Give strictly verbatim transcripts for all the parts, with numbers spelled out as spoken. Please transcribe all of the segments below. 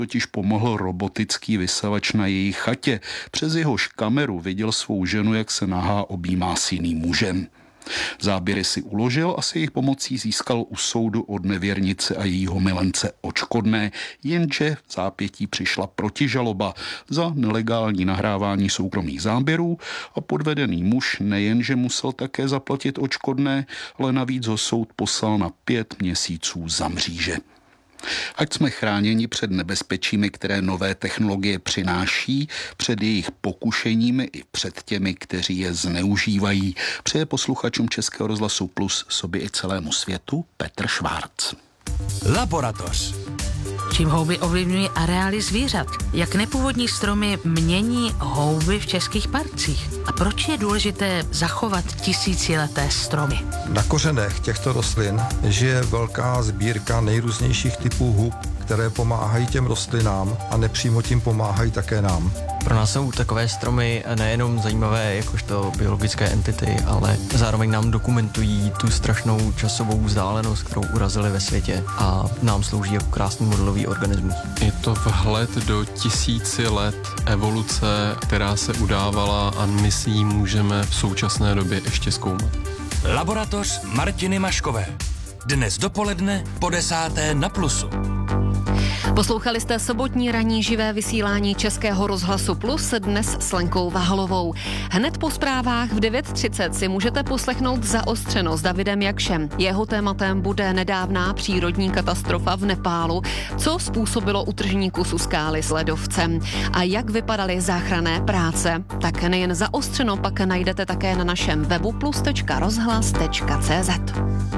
totiž pomohl robotický vysavač na její chatě. Přes jehož kameru viděl svou ženu, jak se nahá objímá s jiným mužem. Záběry si uložil a s jejich pomocí získal u soudu od nevěrnice a jejího milence odškodné, jenže v zápětí přišla protižaloba za nelegální nahrávání soukromých záběrů a podvedený muž nejenže musel také zaplatit odškodné, ale navíc ho soud poslal na pět měsíců za mříže. Ať jsme chráněni před nebezpečími, které nové technologie přináší, před jejich pokušeními i před těmi, kteří je zneužívají, přeje posluchačům Českého rozhlasu Plus, sobě i celému světu Petr Švárc. Laboratoř. Čím houby ovlivňují areály zvířat? Jak nepůvodní stromy mění houby v českých parcích? A proč je důležité zachovat tisícileté stromy? Na kořenech těchto rostlin žije velká sbírka nejrůznějších typů hub, které pomáhají těm rostlinám a nepřímo tím pomáhají také nám. Pro nás jsou takové stromy nejenom zajímavé jakožto biologické entity, ale zároveň nám dokumentují tu strašnou časovou vzdálenost, kterou urazili ve světě a nám slouží jako krásný modelový organismus. Je to vhled do tisíci let evoluce, která se udávala a my si ji můžeme v současné době ještě zkoumat. Laboratoř Martiny Maškové. Dnes dopoledne po desáté na Plusu. Poslouchali jste sobotní ranní živé vysílání Českého rozhlasu Plus dnes s Lenkou Vahalovou. Hned po zprávách v devět třicet si můžete poslechnout Zaostřeno s Davidem Jakšem. Jeho tématem bude nedávná přírodní katastrofa v Nepálu, co způsobilo utržení kusu skály s ledovcem a jak vypadaly záchranné práce. Tak nejen Zaostřeno pak najdete také na našem webu plus tečka rozhlas tečka cé zet.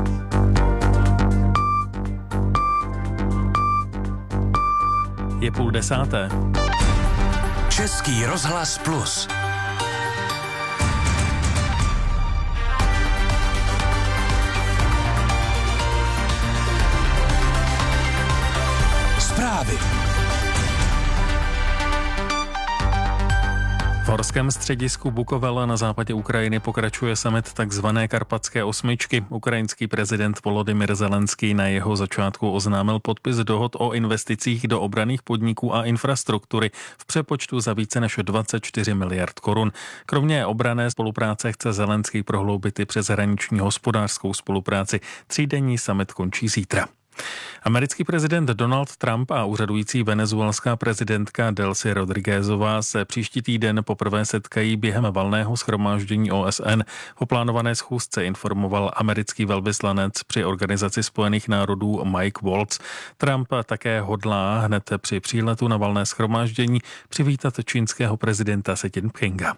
Je půl desáté. Český rozhlas Plus. Zprávy. V horském středisku Bukovel na západě Ukrajiny pokračuje summit takzvané Karpatské osmičky. Ukrajinský prezident Volodymyr Zelenský na jeho začátku oznámil podpis dohod o investicích do obranných podniků a infrastruktury v přepočtu za více než dvacet čtyři miliard korun. Kromě obranné spolupráce chce Zelenský prohloubit i přeshraniční hospodářskou spolupráci. Třídenní summit končí zítra. Americký prezident Donald Trump a úřadující venezuelská prezidentka Delcy Rodriguezová se příští týden poprvé setkají během valného shromáždění O S N. O plánované schůzce informoval americký velvyslanec při Organizaci spojených národů Mike Waltz. Trump také hodlá hned při příletu na valné shromáždění přivítat čínského prezidenta Xi Jinpinga.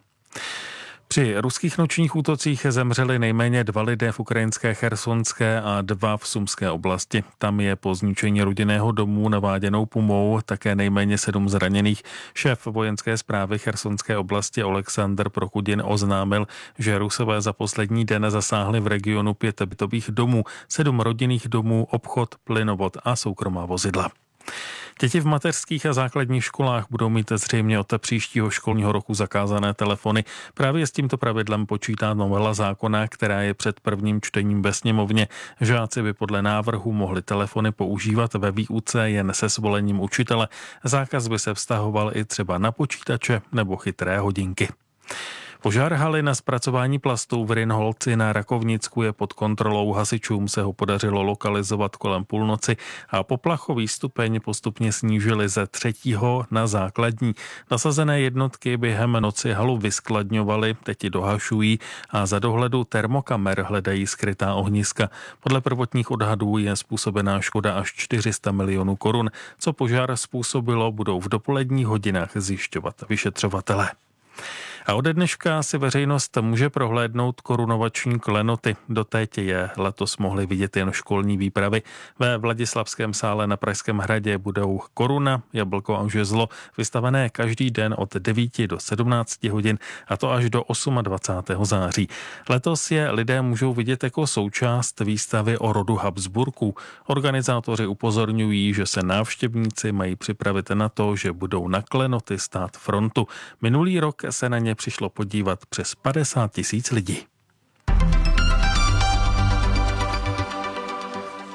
Při ruských nočních útocích zemřeli nejméně dva lidé v ukrajinské Chersonské a dva v Sumské oblasti. Tam je po zničení rodinného domu naváděnou pumou také nejméně sedm zraněných. Šéf vojenské správy Chersonské oblasti Oleksandr Prokudin oznámil, že Rusové za poslední den zasáhli v regionu pět bytových domů, sedm rodinných domů, obchod, plynovod a soukromá vozidla. Děti v mateřských a základních školách budou mít zřejmě od příštího školního roku zakázané telefony. Právě s tímto pravidlem počítá novela zákona, která je před prvním čtením ve sněmovně. Žáci by podle návrhu mohli telefony používat ve výuce jen se svolením učitele. Zákaz by se vztahoval i třeba na počítače nebo chytré hodinky. Požár haly na zpracování plastů v Rynholci na Rakovnicku je pod kontrolou. Hasičům se ho podařilo lokalizovat kolem půlnoci a poplachový stupeň postupně snížili ze třetího na základní. Nasazené jednotky během noci halu vyskladňovaly, teď ji dohašují a za dohledu termokamer hledají skrytá ohniska. Podle prvotních odhadů je způsobená škoda až čtyři sta milionů korun. Co požár způsobilo, budou v dopoledních hodinách zjišťovat vyšetřovatelé. A ode dneška si veřejnost může prohlédnout korunovační klenoty. Doteď je letos mohli vidět jen školní výpravy. Ve Vladislavském sále na Pražském hradě budou koruna, jablko a žezlo vystavené každý den od devíti do sedmnácti hodin, a to až do dvacátého osmého září. Letos je lidé můžou vidět jako součást výstavy o rodu Habsburků. Organizátoři upozorňují, že se návštěvníci mají připravit na to, že budou na klenoty stát frontu. Minulý rok se na ně přišlo podívat přes padesát tisíc lidí.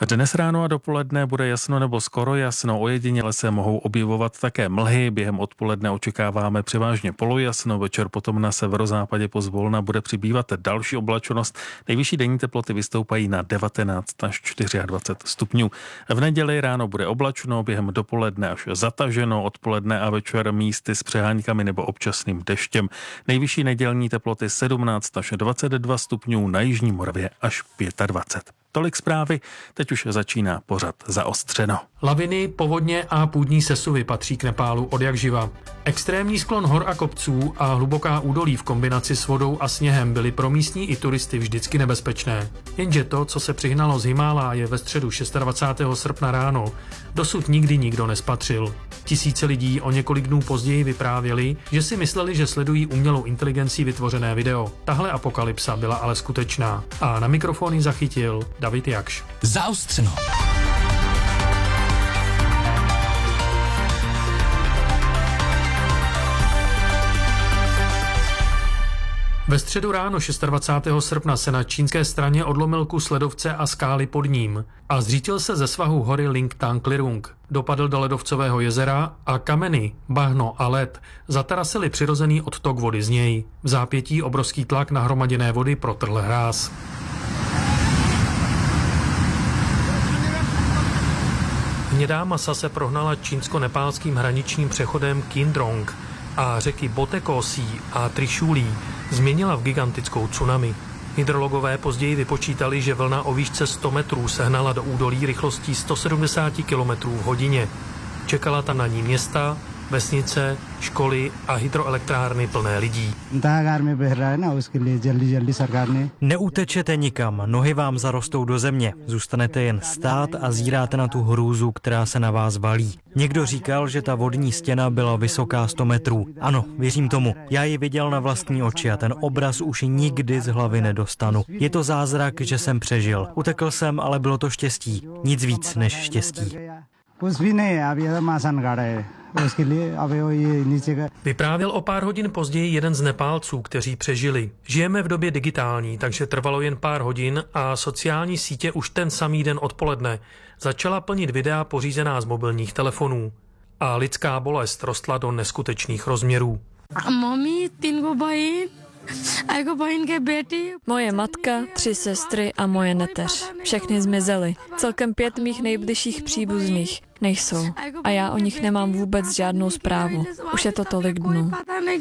Dnes ráno a dopoledne bude jasno nebo skoro jasno, ojediněle se mohou objevovat také mlhy, během odpoledne očekáváme převážně polojasno, večer potom na severozápadě pozvolna bude přibývat další oblačnost, nejvyšší denní teploty vystoupají na devatenáct až dvacet čtyři stupňů. V neděli ráno bude oblačno, během dopoledne až zataženo, odpoledne a večer místy s přeháňkami nebo občasným deštěm. Nejvyšší nedělní teploty sedmnáct až dvacet dva stupňů, na jižní Moravě až dvacet pět. Tolik zprávy, teď už začíná pořad Zaostřeno. Laviny, povodně a půdní sesuvy patří k Nepálu odjakživa. Extrémní sklon hor a kopců a hluboká údolí v kombinaci s vodou a sněhem byly pro místní i turisty vždycky nebezpečné. Jenže to, co se přihnalo z Himáláje ve středu dvacátého šestého srpna ráno, dosud nikdy nikdo nespatřil. Tisíce lidí o několik dnů později vyprávěli, že si mysleli, že sledují umělou inteligencí vytvořené video. Tahle apokalypsa byla ale skutečná. A na mikrofony zachytil David Jakš. Zaostřeno. Ve středu ráno dvacátého šestého srpna se na čínské straně odlomil kus ledovce a skály pod ním a zřítil se ze svahu hory Lingtang Lirung. Dopadl do ledovcového jezera a kameny, bahno a led zatarasily přirozený odtok vody z něj. V zápětí obrovský tlak nahromaděné vody protrhl hráz. Hnědá masa se prohnala čínsko-nepálským hraničním přechodem Kindrong a řeky Botekosí a Trišulí změnila v gigantickou tsunami. Hydrologové později vypočítali, že vlna o výšce sto metrů sehnala do údolí rychlostí sto sedmdesát kilometrů v hodině. Čekala tam na ní města, vesnice, školy a hydroelektrárny plné lidí. Neutečete nikam, nohy vám zarostou do země. Zůstanete jen stát a zíráte na tu hrůzu, která se na vás valí. Někdo říkal, že ta vodní stěna byla vysoká sto metrů. Ano, věřím tomu. Já ji viděl na vlastní oči a ten obraz už nikdy z hlavy nedostanu. Je to zázrak, že jsem přežil. Utekl jsem, ale bylo to štěstí. Nic víc než štěstí. Vyprávěl o pár hodin později jeden z Nepálců, kteří přežili. Žijeme v době digitální, takže trvalo jen pár hodin a sociální sítě už ten samý den odpoledne začala plnit videa pořízená z mobilních telefonů. A lidská bolest rostla do neskutečných rozměrů. Moje matka, tři sestry a moje neteř. Všechny zmizely. Celkem pět mých nejbližších příbuzných nejsou. A já o nich nemám vůbec žádnou zprávu. Už je to tolik dnů.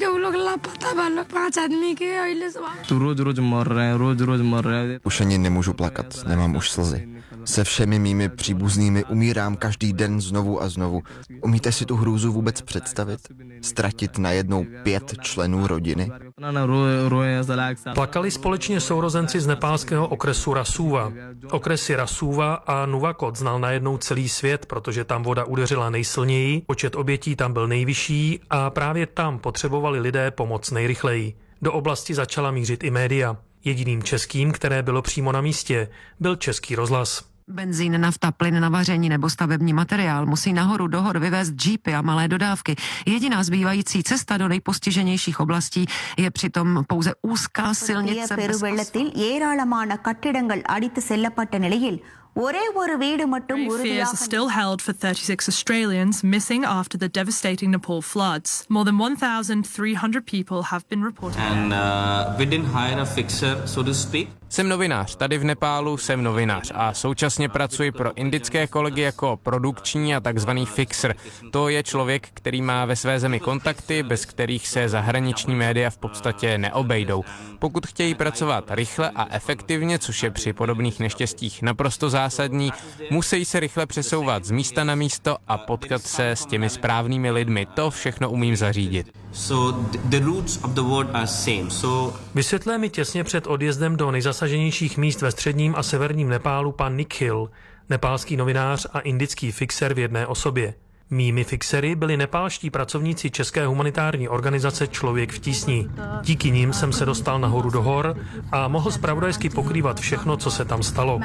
Už ani nemůžu plakat, nemám už slzy. Se všemi mými příbuznými umírám každý den znovu a znovu. Umíte si tu hrůzu vůbec představit? Ztratit najednou pět členů rodiny? Plakali společně sourozenci z nepálského okresu Rasuva. Okresy Rasuva a Nuvakot znal najednou celý svět, protože tam voda udeřila nejsilněji, počet obětí tam byl nejvyšší a právě tam potřebovali lidé pomoc nejrychleji. Do oblasti začala mířit i média. Jediným českým, které bylo přímo na místě, byl Český rozhlas. Benzín, nafta, plyn na vaření nebo stavební materiál musí nahoru do hor vyvést džípy a malé dodávky. Jediná zbývající cesta do nejpostiženějších oblastí je přitom pouze úzká silnice. ஏராளமான கட்டிடங்கள் அடித்து செல்லப்பட்ட நிலையில் ஒரே ஒரு வீடு மட்டும் Fears are still held for thirty-six Australians missing after the devastating Nepal floods. More than one thousand three hundred people have been reported. And uh, we didn't hire a fixer, so to speak. Jsem novinář, tady v Nepálu jsem novinář a současně pracuji pro indické kolegy jako produkční a takzvaný fixer. To je člověk, který má ve své zemi kontakty, bez kterých se zahraniční média v podstatě neobejdou. Pokud chtějí pracovat rychle a efektivně, což je při podobných neštěstích naprosto zásadní, musí se rychle přesouvat z místa na místo a potkat se s těmi správnými lidmi. To všechno umím zařídit. So the roots of the world are same. So vysvětluje mi těsně před odjezdem do nejzasaženějších míst ve středním a severním Nepálu pan Nikhil, nepálský novinář a indický fixer v jedné osobě. Mými fixery byli nepálští pracovníci České humanitární organizace Člověk v tísni. Díky nim jsem se dostal nahoru do hor a mohl zpravodajsky pokrývat všechno, co se tam stalo.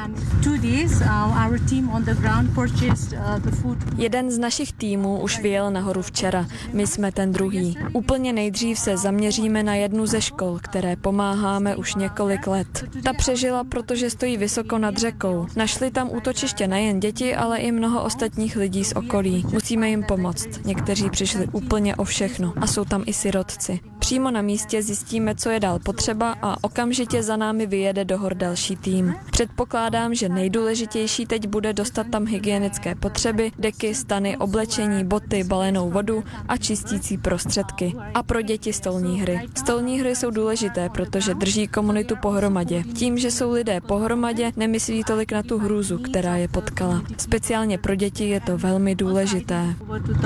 Jeden z našich týmů už vyjel nahoru včera, my jsme ten druhý. Úplně nejdřív se zaměříme na jednu ze škol, které pomáháme už několik let. Ta přežila, protože stojí vysoko nad řekou. Našli tam útočiště nejen děti, ale i mnoho ostatních lidí z okolí. Musíme jim pomoct. Někteří přišli úplně o všechno a jsou tam i sirotci. Přímo na místě zjistíme, co je dál potřeba a okamžitě za námi vyjede do hor další tým. Předpokládám, že nejdůležitější teď bude dostat tam hygienické potřeby, deky, stany, oblečení, boty, balenou vodu a čistící prostředky. A pro děti stolní hry. Stolní hry jsou důležité, protože drží komunitu pohromadě. Tím, že jsou lidé pohromadě, nemyslí tolik na tu hrůzu, která je potkala. Speciálně pro děti je to velmi důležité.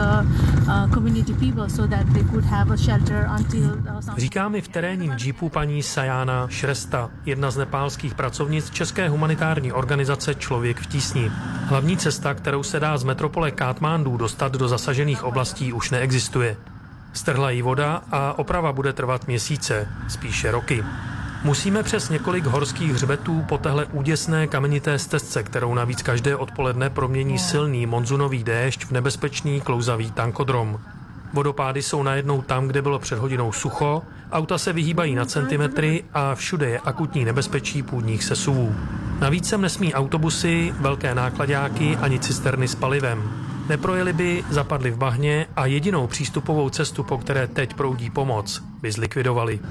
Říká mi v terénním džípu paní Sajana Šresta, jedna z nepálských pracovnic České humanitární organizace Člověk v tísni. Hlavní cesta, kterou se dá z metropole Katmandu dostat do zasažených oblastí, už neexistuje. Strhla jí voda a oprava bude trvat měsíce, spíše roky. Musíme přes několik horských hřbetů po téhle úděsné kamenité stezce, kterou navíc každé odpoledne promění silný monzunový déšť v nebezpečný klouzavý tankodrom. Vodopády jsou najednou tam, kde bylo před hodinou sucho, auta se vyhýbají na centimetry a všude je akutní nebezpečí půdních sesuvů. Navíc sem nesmí autobusy, velké náklaďáky ani cisterny s palivem. Neprojeli by, zapadli v bahně a jedinou přístupovou cestu, po které teď proudí pomoc, by zlikvidovali.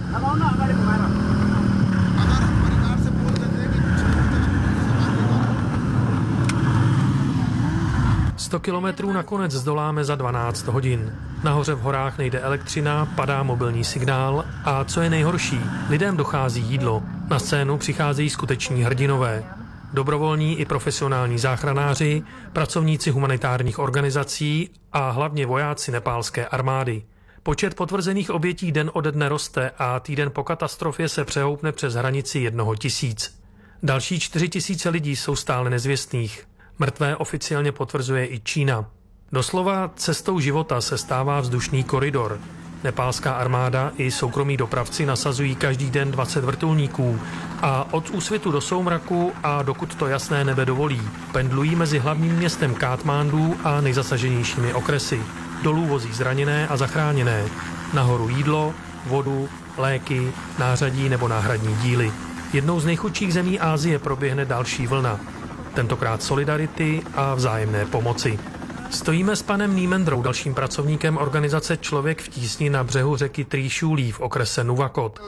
sto kilometrů nakonec zdoláme za dvanáct hodin. Nahoře v horách nejde elektřina, padá mobilní signál a co je nejhorší, lidem dochází jídlo. Na scénu přicházejí skuteční hrdinové. Dobrovolní i profesionální záchranáři, pracovníci humanitárních organizací a hlavně vojáci nepálské armády. Počet potvrzených obětí den ode dne roste a týden po katastrofě se přehoupne přes hranici jednoho tisíc. Další čtyři tisíce lidí jsou stále nezvěstných. Mrtvé oficiálně potvrzuje i Čína. Doslova cestou života se stává vzdušný koridor. Nepálská armáda i soukromí dopravci nasazují každý den dvacet vrtulníků a od Úsvitu do soumraku a dokud to jasné nebe dovolí, pendlují mezi hlavním městem Katmandu a nejzasaženějšími okresy. Dolů vozí zraněné a zachráněné. Nahoru jídlo, vodu, léky, nářadí nebo náhradní díly. Jednou z nejchudších zemí Asie proběhne další vlna. Tentokrát solidarity a vzájemné pomoci. Stojíme s panem Niemendrou, dalším pracovníkem organizace Člověk v tísni na břehu řeky Trishuli v okrese Nuwakot.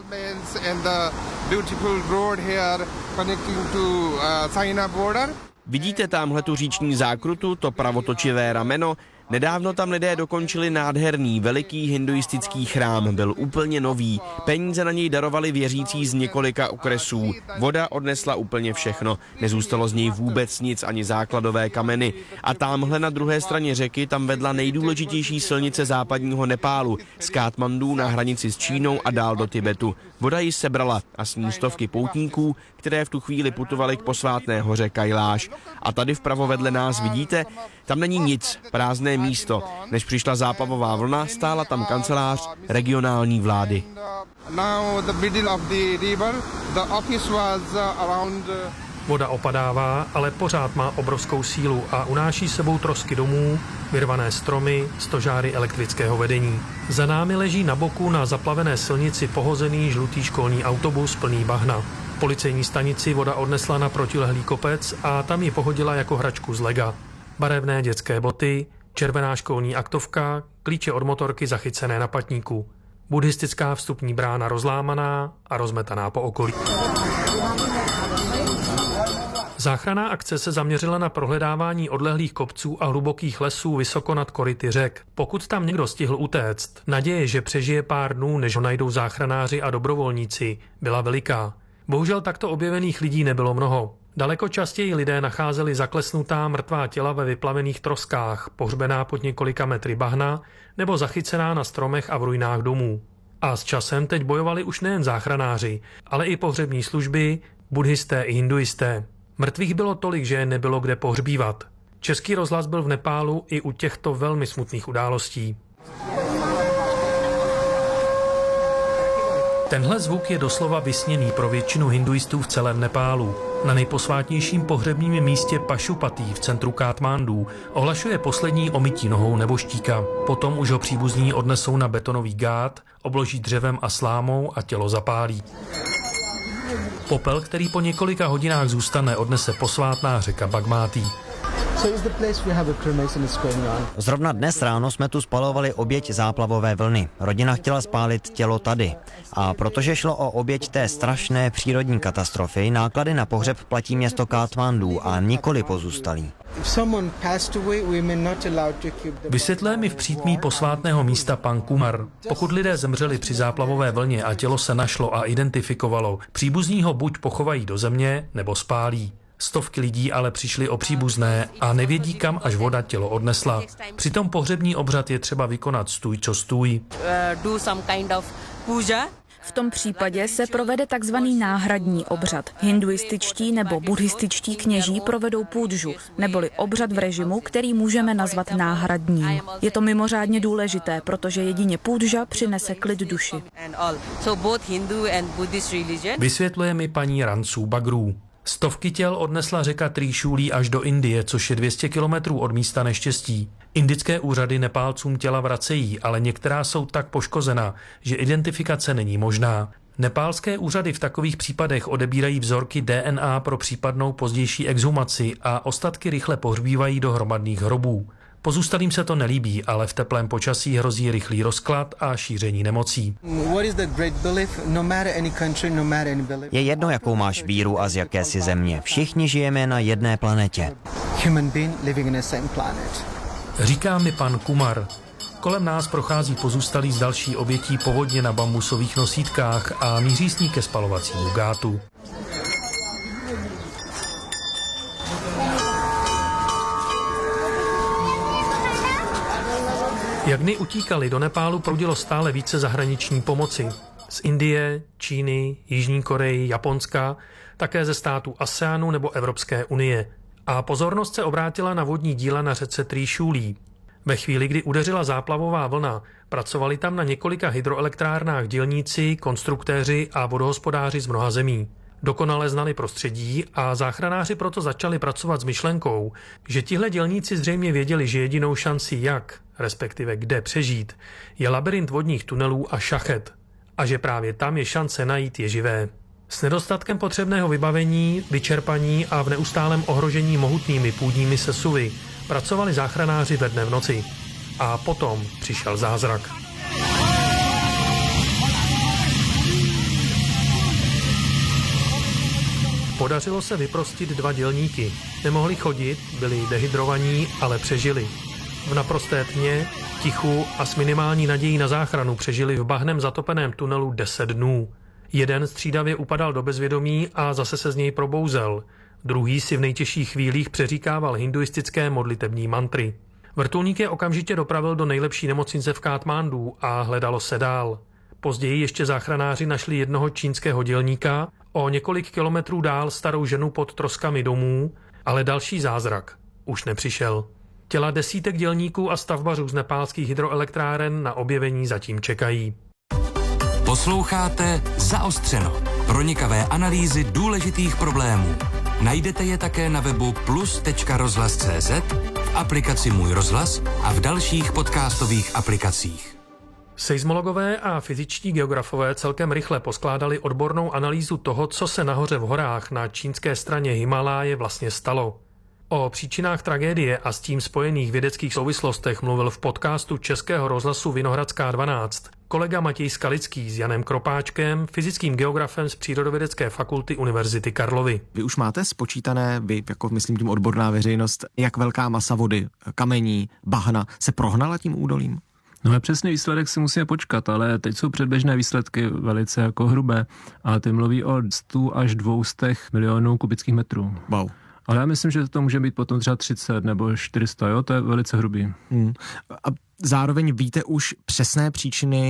Vidíte tamhle tu říční zákrutu, to pravotočivé rameno? Nedávno tam lidé dokončili nádherný, veliký hinduistický chrám, byl úplně nový. Peníze na něj darovali věřící z několika okresů. Voda odnesla úplně všechno. Nezůstalo z něj vůbec nic, ani základové kameny. A tamhle na druhé straně řeky tam vedla nejdůležitější silnice západního Nepálu, z Katmandu na hranici s Čínou a dál do Tibetu. Voda ji sebrala a s ní stovky poutníků, které v tu chvíli putovali k posvátné hoře Kailáš. A tady vpravo vedle nás vidíte, tam není nic, prázdné místo. Než přišla záplavová vlna, stála tam kancelář regionální vlády. Voda opadává, ale pořád má obrovskou sílu a unáší sebou trosky domů, vyrvané stromy, stožáry elektrického vedení. Za námi leží na boku na zaplavené silnici pohozený žlutý školní autobus plný bahna. Policejní stanici voda odnesla na protilehlý kopec a tam ji pohodila jako hračku z lega. Barevné dětské boty, červená školní aktovka, klíče od motorky zachycené na patníku. Buddhistická vstupní brána rozlámaná a rozmetaná po okolí. Záchranná akce se zaměřila na prohledávání odlehlých kopců a hlubokých lesů vysoko nad koryty řek. Pokud tam někdo stihl utéct, naděje, že přežije pár dnů, než ho najdou záchranáři a dobrovolníci, byla veliká. Bohužel takto objevených lidí nebylo mnoho. Daleko častěji lidé nacházeli zaklesnutá mrtvá těla ve vyplavených troskách, pohřbená pod několika metry bahna nebo zachycená na stromech a v ruinách domů. A s časem teď bojovali už nejen záchranáři, ale i pohřební služby, buddhisté i hinduisté. Mrtvých bylo tolik, že je nebylo kde pohřbívat. Český rozhlas byl v Nepálu i u těchto velmi smutných událostí. Tenhle zvuk je doslova vysněný pro většinu hinduistů v celém Nepálu. Na nejposvátnějším pohřebním místě Pašupatí v centru Katmandu ohlašuje poslední omytí nohou nebožtíka. Potom už ho příbuzní odnesou na betonový gát, obloží dřevem a slámou a tělo zapálí. Popel, který po několika hodinách zůstane, odnese posvátná řeka Bagmáti. Zrovna dnes ráno jsme tu spalovali oběť záplavové vlny. Rodina chtěla spálit tělo tady. A protože šlo o oběť té strašné přírodní katastrofy, náklady na pohřeb platí město Katmandu a nikoli pozůstalí. Vysvětluje mi v přítmí posvátného místa pan Kumar. Pokud lidé zemřeli při záplavové vlně a tělo se našlo a identifikovalo, příbuzní ho buď pochovají do země, nebo spálí. Stovky lidí ale přišli o příbuzné a nevědí, kam až voda tělo odnesla. Přitom pohřební obřad je třeba vykonat stůj co stůj. V tom případě se provede takzvaný náhradní obřad. Hinduističtí nebo buddhističtí kněží provedou půdžu, neboli obřad v režimu, který můžeme nazvat náhradním. Je to mimořádně důležité, protože jedině půdža přinese klid duši. Vysvětluje mi paní Ransu Bagrů. Stovky těl odnesla řeka Trishuli až do Indie, což je dvě stě kilometrů od místa neštěstí. Indické úřady Nepálcům těla vracejí, ale některá jsou tak poškozena, že identifikace není možná. Nepálské úřady v takových případech odebírají vzorky D N A pro případnou pozdější exhumaci a ostatky rychle pohřbívají do hromadných hrobů. Pozůstalým se to nelíbí, ale v teplém počasí hrozí rychlý rozklad a šíření nemocí. Je jedno, jakou máš víru a z jaké si země. Všichni žijeme na jedné planetě. Říká mi pan Kumar. Kolem nás prochází pozůstalí z další obětí povodně na bambusových nosítkách a míří s ní ke spalovacímu gátu. Jak dny utíkali, do Nepálu proudilo stále více zahraniční pomoci. Z Indie, Číny, Jižní Koreji, Japonska, také ze států ASEANu nebo Evropské unie. A pozornost se obrátila na vodní díla na řece Trishuli. Ve chvíli, kdy udeřila záplavová vlna, pracovali tam na několika hydroelektrárnách dělníci, konstruktéři a vodohospodáři z mnoha zemí. Dokonale znali prostředí a záchranáři proto začali pracovat s myšlenkou, že tihle dělníci zřejmě věděli, že jedinou šanci jak, respektive kde přežít, je labyrint vodních tunelů a šachet a že právě tam je šance najít je živé. S nedostatkem potřebného vybavení, vyčerpaní a v neustálém ohrožení mohutnými půdními sesuvy pracovali záchranáři ve dne v noci. A potom přišel zázrak. Podařilo se vyprostit dva dělníky. Nemohli chodit, byli dehydrovaní, ale přežili. V naprosté tmě, tichu a s minimální nadějí na záchranu přežili v bahnem zatopeném tunelu deset dnů. Jeden střídavě upadal do bezvědomí a zase se z něj probouzel. Druhý si v nejtěžších chvílích přeříkával hinduistické modlitební mantry. Vrtulník je okamžitě dopravil do nejlepší nemocnice v Katmandu a hledalo se dál. Později ještě záchranáři našli jednoho čínského dělníka, o několik kilometrů dál starou ženu pod troskami domů, ale další zázrak už nepřišel. Těla desítek dělníků a stavbařů z nepálských hydroelektráren na objevení zatím čekají. Posloucháte Zaostřeno. Pronikavé analýzy důležitých problémů. Najdete je také na webu plus tečka rozhlas tečka cé zet, v aplikaci Můj rozhlas a v dalších podcastových aplikacích. Seismologové a fyzičtí geografové celkem rychle poskládali odbornou analýzu toho, co se nahoře v horách na čínské straně Himaláje vlastně stalo. O příčinách tragédie a s tím spojených vědeckých souvislostech mluvil v podcastu Českého rozhlasu Vinohradská dvanáct kolega Matěj Skalický s Janem Kropáčkem, fyzickým geografem z Přírodovědecké fakulty Univerzity Karlovy. Vy už máte spočítané, vy jako myslím tím odborná veřejnost, jak velká masa vody, kamení, bahna se prohnala tím údolím? No a přesný výsledek si musíme počkat, ale teď jsou předběžné výsledky velice jako hrubé a ty mluví o sto až dvě stě milionů kubických metrů. Wow. Ale já myslím, že to může být potom třeba třicet nebo čtyři sta, jo, to je velice hrubý. Hmm. A zároveň víte už přesné příčiny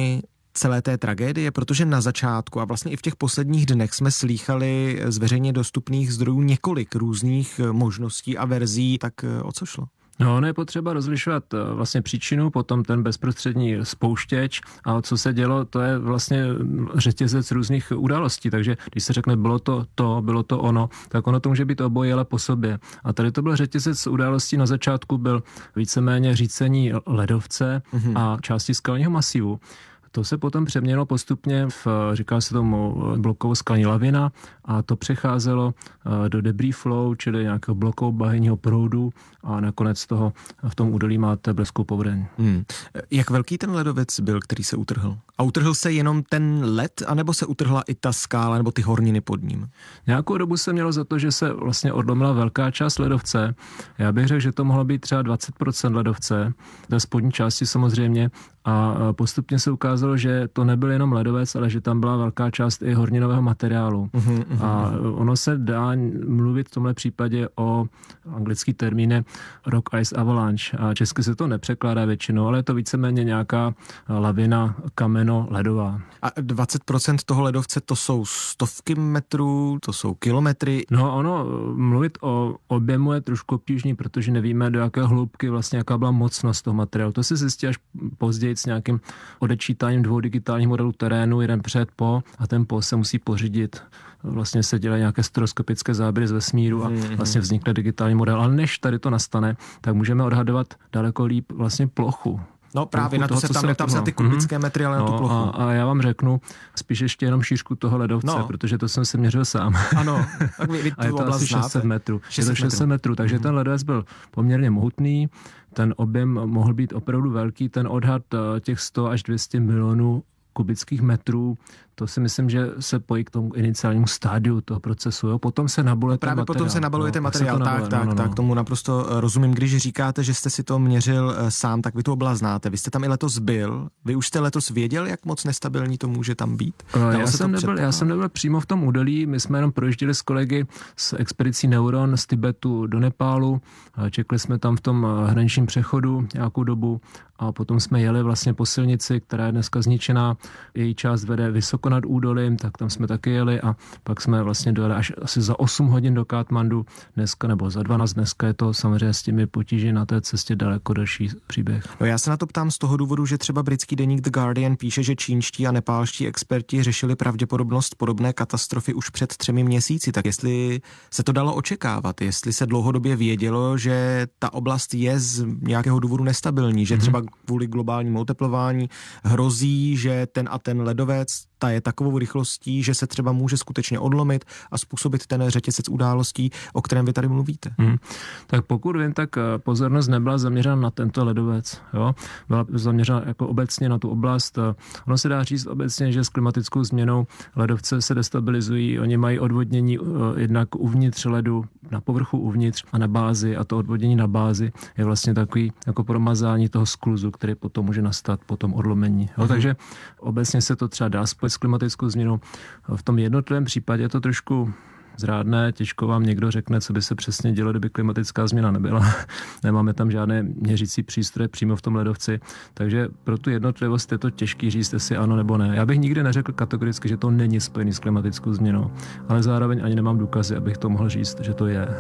celé té tragédie, protože na začátku a vlastně i v těch posledních dnech jsme slýchali z veřejně dostupných zdrojů několik různých možností a verzí, tak o co šlo? No, ono je potřeba rozlišovat vlastně příčinu, potom ten bezprostřední spouštěč a co se dělo, to je vlastně řetězec různých událostí, takže když se řekne bylo to to, bylo to ono, tak ono to může být oboje, ale po sobě. A tady to byl řetězec událostí, na začátku byl víceméně řícení ledovce mm-hmm. a části skalního masivu. To se potom přeměnilo postupně v, říká se tomu, blokovo-skalní lavina a to přecházelo do debris flow, čili nějakého blokovo-bahenního proudu a nakonec toho v tom údolí máte bleskou povodeň. Hmm. Jak velký ten ledovec byl, který se utrhl? A utrhl se jenom ten led, anebo se utrhla i ta skála nebo ty horniny pod ním? Nějakou dobu se mělo za to, že se vlastně odlomila velká část ledovce. Já bych řekl, že to mohlo být třeba dvacet procent ledovce, ve spodní části samozřejmě, a postupně se ukázalo, že to nebyl jenom ledovec, ale že tam byla velká část i horninového materiálu. Uhum, uhum. A ono se dá mluvit v tomhle případě o anglický termín rock ice avalanche. A česky se to nepřekládá většinou, ale je to víceméně nějaká lavina kameno-ledová. A dvacet procent toho ledovce to jsou stovky metrů, to jsou kilometry? No ono, mluvit o objemu je trošku obtížný, protože nevíme, do jaké hloubky vlastně jaká byla mocnost toho materiálu. To se zjistí až později s nějakým odečítáním dvou digitálních modelů terénu, jeden před, po, a ten po se musí pořídit. Vlastně se dělají nějaké stereoskopické záběry z vesmíru a vlastně vznikne digitální model. Ale než tady to nastane, tak můžeme odhadovat daleko líp vlastně plochu. No právě na to toho, se tam neptám se na ty kubické mm-hmm. metry, ale no, na tu plochu. A, a já vám řeknu spíš ještě jenom šířku toho ledovce, no. protože to jsem se měřil sám. Ano, tak vy, vy a je to asi šest set metrů. šest set je to šest set metrů, takže mm-hmm. ten ledovec byl poměrně mohutný, ten objem mohl být opravdu velký, ten odhad těch sto až dvě stě milionů kubických metrů, to si myslím, že se pojí k tomu iniciálnímu stádiu toho procesu. Jo? Potom se nabaluje ten materiál. Právě potom se nabaluje ten materiál, no, tak, tak, tak, no, no, tak, tomu naprosto rozumím. Když říkáte, že jste si to měřil sám, tak vy tu oblast znáte. Vy jste tam i letos byl. Vy už jste letos věděl, jak moc nestabilní to může tam být? Já jsem, nebyl, já jsem nebyl přímo v tom údolí, my jsme jenom projížděli s kolegy z expedicí Neuron z Tibetu do Nepálu, čekli jsme tam v tom hraničním přechodu nějakou dobu a potom jsme jeli vlastně po silnici, která je dneska zničená, její část vede vysoko nad údolím, tak tam jsme taky jeli a pak jsme vlastně dojeli až asi za osm hodin do Katmandu dneska, nebo za dvanáct dneska je to samozřejmě s těmi potíži na té cestě daleko delší příběh. No já se na to ptám z toho důvodu, že třeba britský deník The Guardian píše, že čínští a nepálští experti řešili pravděpodobnost podobné katastrofy už před třemi měsíci, tak jestli se to dalo očekávat, jestli se dlouhodobě vědělo, že ta oblast je z nějakého důvodu nestabilní, že třeba kvůli globálnímu oteplování hrozí, že ten a ten ledovec ta je takovou rychlostí, že se třeba může skutečně odlomit a způsobit ten řetězec událostí, o kterém vy tady mluvíte. Hmm. Tak pokud vím, tak pozornost nebyla zaměřena na tento ledovec. Jo? Byla zaměřena jako obecně na tu oblast. Ono se dá říct obecně, že s klimatickou změnou ledovce se destabilizují. Oni mají odvodnění jednak uvnitř ledu, na povrchu uvnitř a na bázi, a to odvodnění na bázi je vlastně takový jako promazání toho skluzu, který potom může nastat po tom odlomení. Jo? Hmm. Takže obecně se to třeba dá spojit s klimatickou změnou. V tom jednotlivém případě je to trošku zrádné, těžko vám někdo řekne, co by se přesně dělo, kdyby klimatická změna nebyla. Nemáme tam žádné měřící přístroje přímo v tom ledovci, takže pro tu jednotlivost je to těžký říct, jestli ano nebo ne. Já bych nikdy neřekl kategoricky, že to není spojený s klimatickou změnou, ale zároveň ani nemám důkazy, abych to mohl říct, že to je.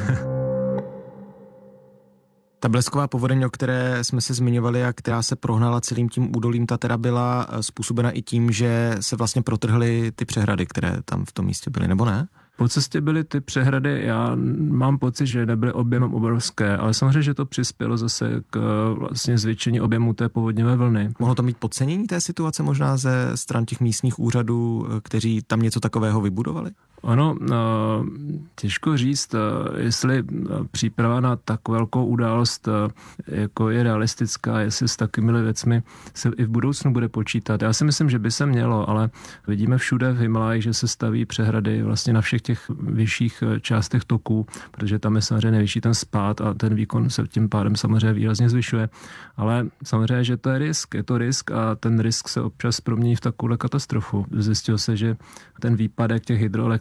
Ta blesková povodeň, o které jsme se zmiňovali a která se prohnala celým tím údolím, ta teda byla způsobena i tím, že se vlastně protrhly ty přehrady, které tam v tom místě byly, nebo ne? Po cestě byly ty přehrady, já mám pocit, že nebyly objemem obrovské, ale samozřejmě, že to přispělo zase k vlastně zvětšení objemu té povodňové vlny. Mohlo to mít podcenění té situace možná ze stran těch místních úřadů, kteří tam něco takového vybudovali? Ano, těžko říct, jestli příprava na tak velkou událost jako je realistická, jestli s takovými věcmi se i v budoucnu bude počítat. Já si myslím, že by se mělo, ale vidíme všude v Himaláji, že se staví přehrady vlastně na všech těch vyšších částech toků, protože tam je samozřejmě nejvyšší ten spád a ten výkon se tím pádem samozřejmě výrazně zvyšuje. Ale samozřejmě, že to je risk, je to risk a ten risk se občas promění v takovou katastrofu. Zjistilo se, že ten výpadek těch hydroelektrární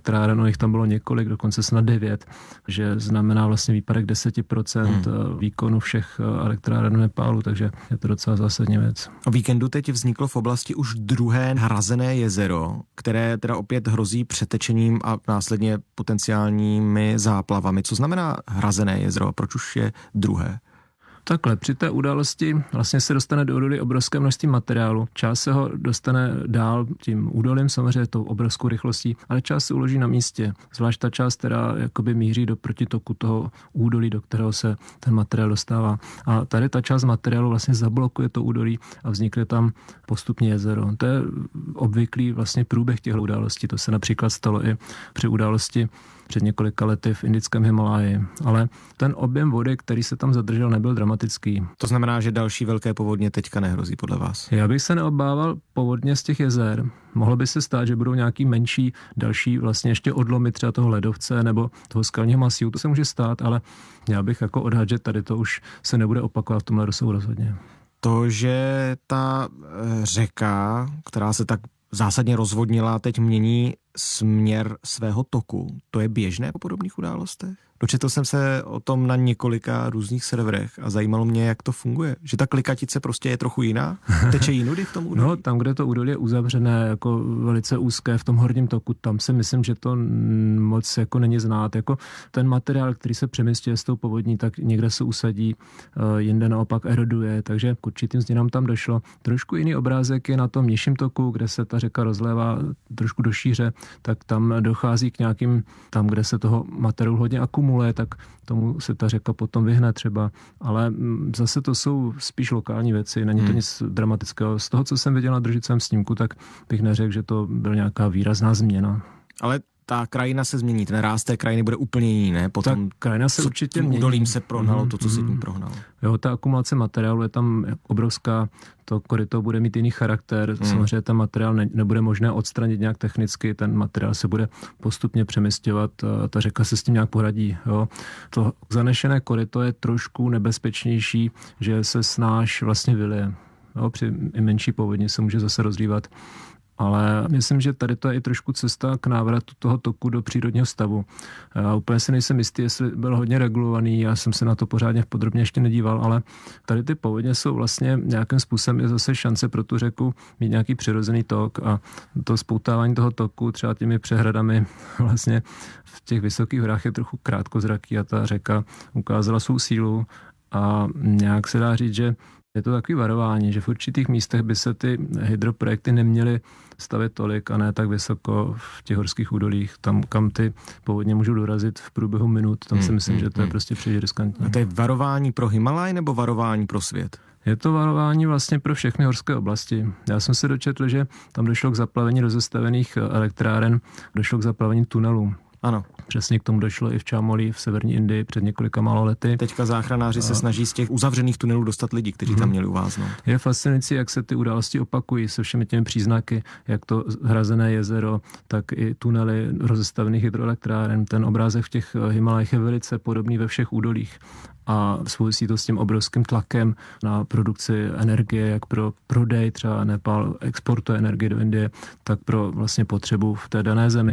elektráren, jich tam bylo několik, dokonce snad devět, že znamená vlastně výpadek deset procent hmm. výkonu všech elektráren v Nepálu, takže je to docela zásadní věc. O víkendu teď vzniklo v oblasti už druhé hrazené jezero, které teda opět hrozí přetečením a následně potenciálními záplavami. Co znamená hrazené jezero a proč už je druhé? Takhle, při té události vlastně se dostane do údolí obrovské množství materiálu. Část se ho dostane dál tím údolím, samozřejmě tou obrovskou rychlostí, ale část se uloží na místě. Zvlášť ta část, která jakoby míří do protitoku toho údolí, do kterého se ten materiál dostává. A tady ta část materiálu vlastně zablokuje to údolí a vznikne tam postupně jezero. To je obvyklý vlastně průběh těchto událostí. To se například stalo i při události před několika lety v indickém Himaláji. Ale ten objem vody, který se tam zadržel, nebyl dramatický. To znamená, že další velké povodně teďka nehrozí podle vás? Já bych se neobával povodně z těch jezer. Mohlo by se stát, že budou nějaký menší, další vlastně ještě odlomy třeba toho ledovce nebo toho skalního masívu. To se může stát, ale já bych jako odhadl, že tady to už se nebude opakovat v tomhle rozsahu rozhodně. To, že ta řeka, která se tak zásadně rozvodnila, teď mění směr svého toku. To je běžné po podobných událostech? Dočetl jsem se o tom na několika různých serverech a zajímalo mě, jak to funguje. Že ta klikatice prostě je trochu jiná? Teče jinudy v tom údolí? No, tam, kde to údolí je uzavřené, jako velice úzké v tom horním toku, tam si myslím, že to moc jako není znát. Jako ten materiál, který se přemysťuje s tou povodní, tak někde se usadí, jinde naopak eroduje, takže k určitým změnám tam došlo. Trošku jiný obrázek je na tom nižším toku, kde se ta řeka rozlévá trošku do šíře, tak tam dochází k nějakým, tam, kde se toho materiálu hodně akumuluje, tak tomu se ta řeka potom vyhne třeba, ale zase to jsou spíš lokální věci, není to hmm. nic dramatického. Z toho, co jsem viděl na držicovém snímku, tak bych neřekl, že to byla nějaká výrazná změna. Ale ta krajina se změní, ten ráz té krajiny bude úplně jiný, ne? Potom ta krajina se určitě mění. Údolím se prohnalo mm, to, co se tím prohnalo. Jo, ta akumulace materiálu je tam obrovská, to koryto bude mít jiný charakter, mm. samozřejmě ten materiál ne, nebude možné odstranit nějak technicky, ten materiál se bude postupně přemysťovat, ta řeka se s tím nějak poradí. Jo. To zanešené koryto je trošku nebezpečnější, že se snáš vlastně vylije. Jo, při i menší povodni se může zase rozlívat. Ale myslím, že tady to je i trošku cesta k návratu toho toku do přírodního stavu. Já úplně si nejsem jistý, jestli byl hodně regulovaný, já jsem se na to pořádně podrobně ještě nedíval, ale tady ty povodně jsou vlastně nějakým způsobem je zase šance pro tu řeku mít nějaký přirozený tok a to spoutávání toho toku třeba těmi přehradami vlastně v těch vysokých horách je trochu krátkozraký a ta řeka ukázala svou sílu a nějak se dá říct, že je to takový varování, že v určitých místech by se ty hydroprojekty neměly stavět tolik a ne tak vysoko v těch horských údolích, tam, kam ty povodně můžou dorazit v průběhu minut. Tam si myslím, že to je prostě příliš riskantní. A to je varování pro Himalaj nebo varování pro svět? Je to varování vlastně pro všechny horské oblasti. Já jsem se dočetl, že tam došlo k zaplavení rozestavených elektráren, došlo k zaplavení tunelů. Ano. Přesně k tomu došlo i v Čámolí v severní Indii před několika málo lety. Teďka záchranáři a... se snaží z těch uzavřených tunelů dostat lidi, kteří hmm. tam měli uváznout. Je fascinující, jak se ty události opakují se všemi těmi příznaky, jak to hrazené jezero, tak i tunely rozestavených hydroelektráren. Ten obrázek v těch Himalajích je velice podobný ve všech údolích. A souvisí to s tím obrovským tlakem na produkci energie, jak pro prodej, třeba Nepál exportuje energii do Indie, tak pro vlastně potřebu v té dané zemi.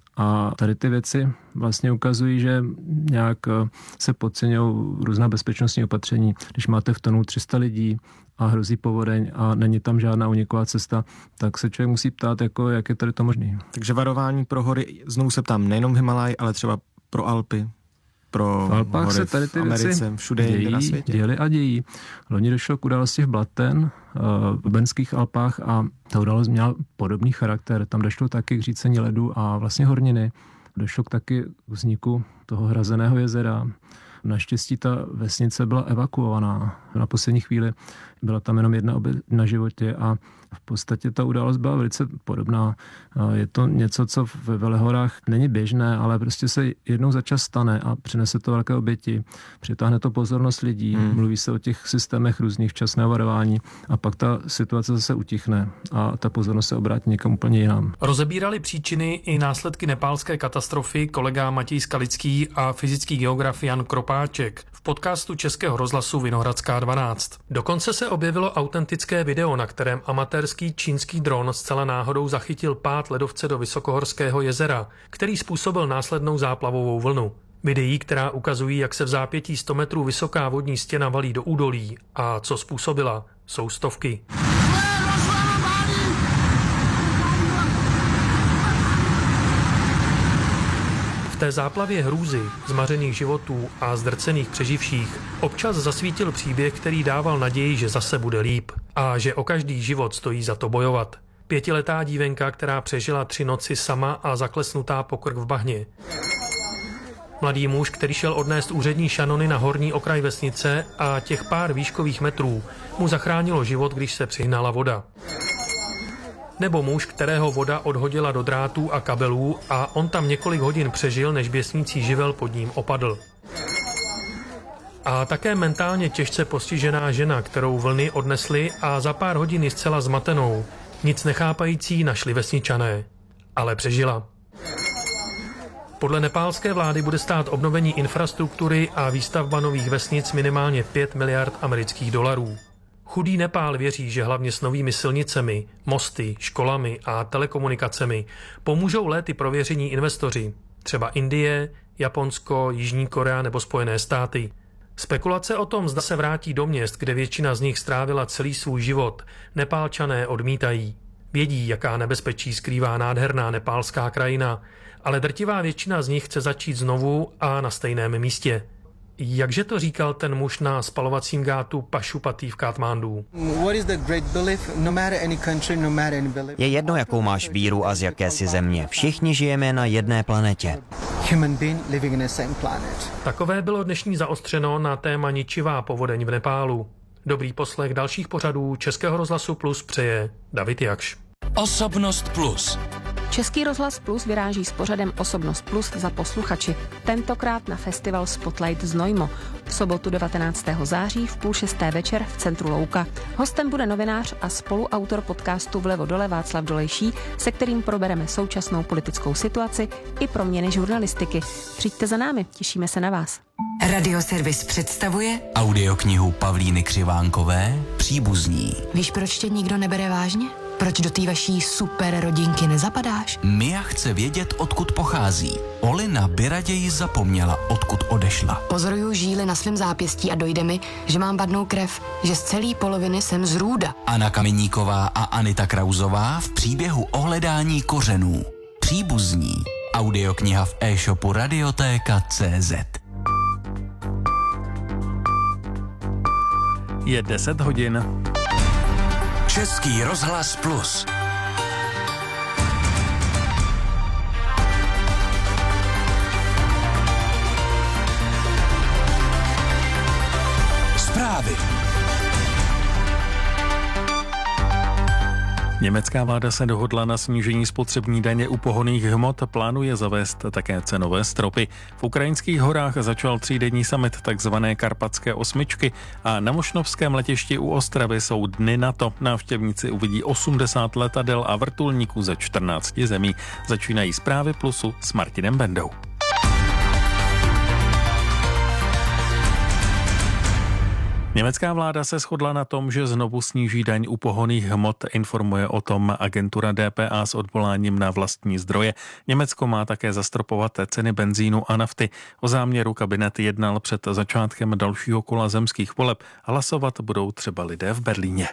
A tady ty věci vlastně ukazují, že nějak se podceňují různá bezpečnostní opatření. Když máte v tunelu tři sta lidí a hrozí povodeň a není tam žádná uniková cesta, tak se člověk musí ptát, jako, jak je tady to možné. Takže varování pro hory, znovu se ptám, nejenom Himalaj, ale třeba pro Alpy, pro v Alpách hory se tady ty v Americe, věci všude dějí, na světě. Děli a dějí. Loni došlo k události v Blatten, v Benských Alpách a ta událost měla podobný charakter. Tam došlo taky k řícení ledu a vlastně horniny. Došlo k taky vzniku toho hrazeného jezera. Naštěstí ta vesnice byla evakuovaná. Na poslední chvíli byla tam jenom jedna oběť na životě a v podstatě ta událost byla velice podobná. Je to něco, co ve Velehorách není běžné, ale prostě se jednou za čas stane a přinese to velké oběti. Přitáhne to pozornost lidí, hmm. mluví se o těch systémech různých včasného varování a pak ta situace zase utichne a ta pozornost se obrátí někam úplně jinam. Rozebírali příčiny i následky nepálské katastrofy kolega Matěj Skalický a fyzický geograf Jan Kropa Kropáček v podcastu Českého rozhlasu Vinohradská dvanáct. Dokonce se objevilo autentické video, na kterém amatérský čínský dron zcela náhodou zachytil pád ledovce do Vysokohorského jezera, který způsobil následnou záplavovou vlnu. Videí, která ukazují, jak se v zápětí sto metrů vysoká vodní stěna valí do údolí a co způsobila, jsou stovky. V té záplavě hrůzy, zmařených životů a zdrcených přeživších občas zasvítil příběh, který dával naději, že zase bude líp a že o každý život stojí za to bojovat. Pětiletá dívenka, která přežila tři noci sama a zaklesnutá po krk v bahně. Mladý muž, který šel odnést úřední šanony na horní okraj vesnice a těch pár výškových metrů mu zachránilo život, když se přihnala voda. Nebo muž, kterého voda odhodila do drátů a kabelů a on tam několik hodin přežil, než běsnící živel pod ním opadl. A také mentálně těžce postižená žena, kterou vlny odnesly a za pár hodin zcela zmatenou, nic nechápající našli vesničané. Ale přežila. Podle nepálské vlády bude stát obnovení infrastruktury a výstavba nových vesnic minimálně pět miliard amerických dolarů. Chudý Nepál věří, že hlavně s novými silnicemi, mosty, školami a telekomunikacemi pomůžou léty prověření investoři, třeba Indie, Japonsko, Jižní Korea nebo Spojené státy. Spekulace o tom, zda se vrátí do měst, kde většina z nich strávila celý svůj život, Nepálčané odmítají. Vědí, jaká nebezpečí skrývá nádherná nepálská krajina, ale drtivá většina z nich chce začít znovu a na stejném místě. Jakže to říkal ten muž na spalovacím gátu Pašupatý v Katmandu? Je jedno, jakou máš víru a z jaké si země. Všichni žijeme na jedné planetě. Takové bylo dnešní Zaostřeno na téma ničivá povodeň v Nepálu. Dobrý poslech dalších pořadů Českého rozhlasu Plus přeje David Jakš. Osobnost Plus. Český rozhlas Plus vyráží s pořadem Osobnost Plus za posluchači. Tentokrát na festival Spotlight Znojmo. V sobotu devatenáctého září v půl šesté večer v centru Louka. Hostem bude novinář a spoluautor podcastu Vlevo dole Václav Dolejší, se kterým probereme současnou politickou situaci i proměny žurnalistiky. Přijďte za námi, těšíme se na vás. Radioservis představuje audioknihu Pavlíny Křivánkové Příbuzní. Víš, proč tě nikdo nebere vážně? Proč do té vaší super rodinky nezapadáš? Mia chce vědět, odkud pochází. Olina by raději zapomněla, odkud odešla. Pozoruju žíly na svém zápěstí a dojde mi, že mám vadnou krev, že z celé poloviny jsem z Růda. Anna Kameníková a Anita Krauzová v příběhu o hledání kořenů. Příbuzní. Audiokniha v e-shopu Radiotéka tečka cé zet. Je deset hodin. Český rozhlas Plus. Zprávy. Německá vláda se dohodla na snížení spotřební daně u pohonných hmot, plánuje zavést také cenové stropy. V ukrajinských horách začal třídenní summit takzvané Karpatské osmičky a na Mošnovském letišti u Ostravy jsou dny NATO. Návštěvníci uvidí osmdesát letadel a vrtulníků ze čtrnácti zemí. Začínají Zprávy Plusu s Martinem Bendou. Německá vláda se shodla na tom, že znovu sníží daň u pohonných hmot, informuje o tom agentura D P A s odvoláním na vlastní zdroje. Německo má také zastropovat ceny benzínu a nafty. O záměru kabinet jednal před začátkem dalšího kola zemských voleb. Hlasovat budou třeba lidé v Berlíně.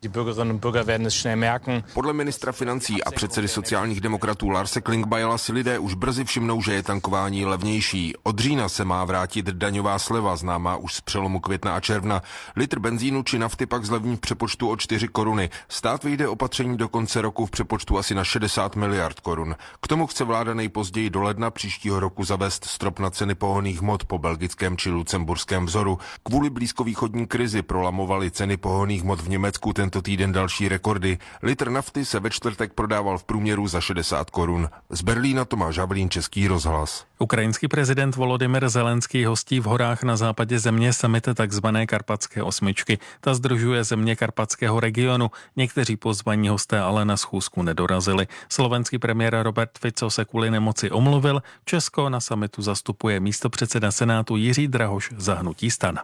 Podle ministra financí a předsedy sociálních demokratů Larse Klingbeila si lidé už brzy všimnou, že je tankování levnější. Od října se má vrátit daňová sleva, známá už z přelomu května a června. Litr benzínu či nafty pak zlevní v přepočtu o čtyři koruny. Stát vyjde opatření do konce roku v přepočtu asi na šedesát miliard korun. K tomu chce vláda nejpozději do ledna příštího roku zavést strop na ceny pohonných hmot po belgickém či lucemburském vzoru. Kvůli blízkovýchodní krizi prolamovaly ceny pohonných hmot v Německu tento tento týden další rekordy. Litr nafty se ve čtvrtek prodával v průměru za šedesát korun. Z Berlína Tomáš Havlín, Český rozhlas. Ukrajinský prezident Volodymyr Zelenský hostí v horách na západě země summit takzvané Karpatské osmičky. Ta sdružuje země karpatského regionu. Někteří pozvaní hosté ale na schůzku nedorazili. Slovenský premiér Robert Fico se kvůli nemoci omluvil. Česko na summitu zastupuje místopředseda Senátu Jiří Drahoš za hnutí STAN.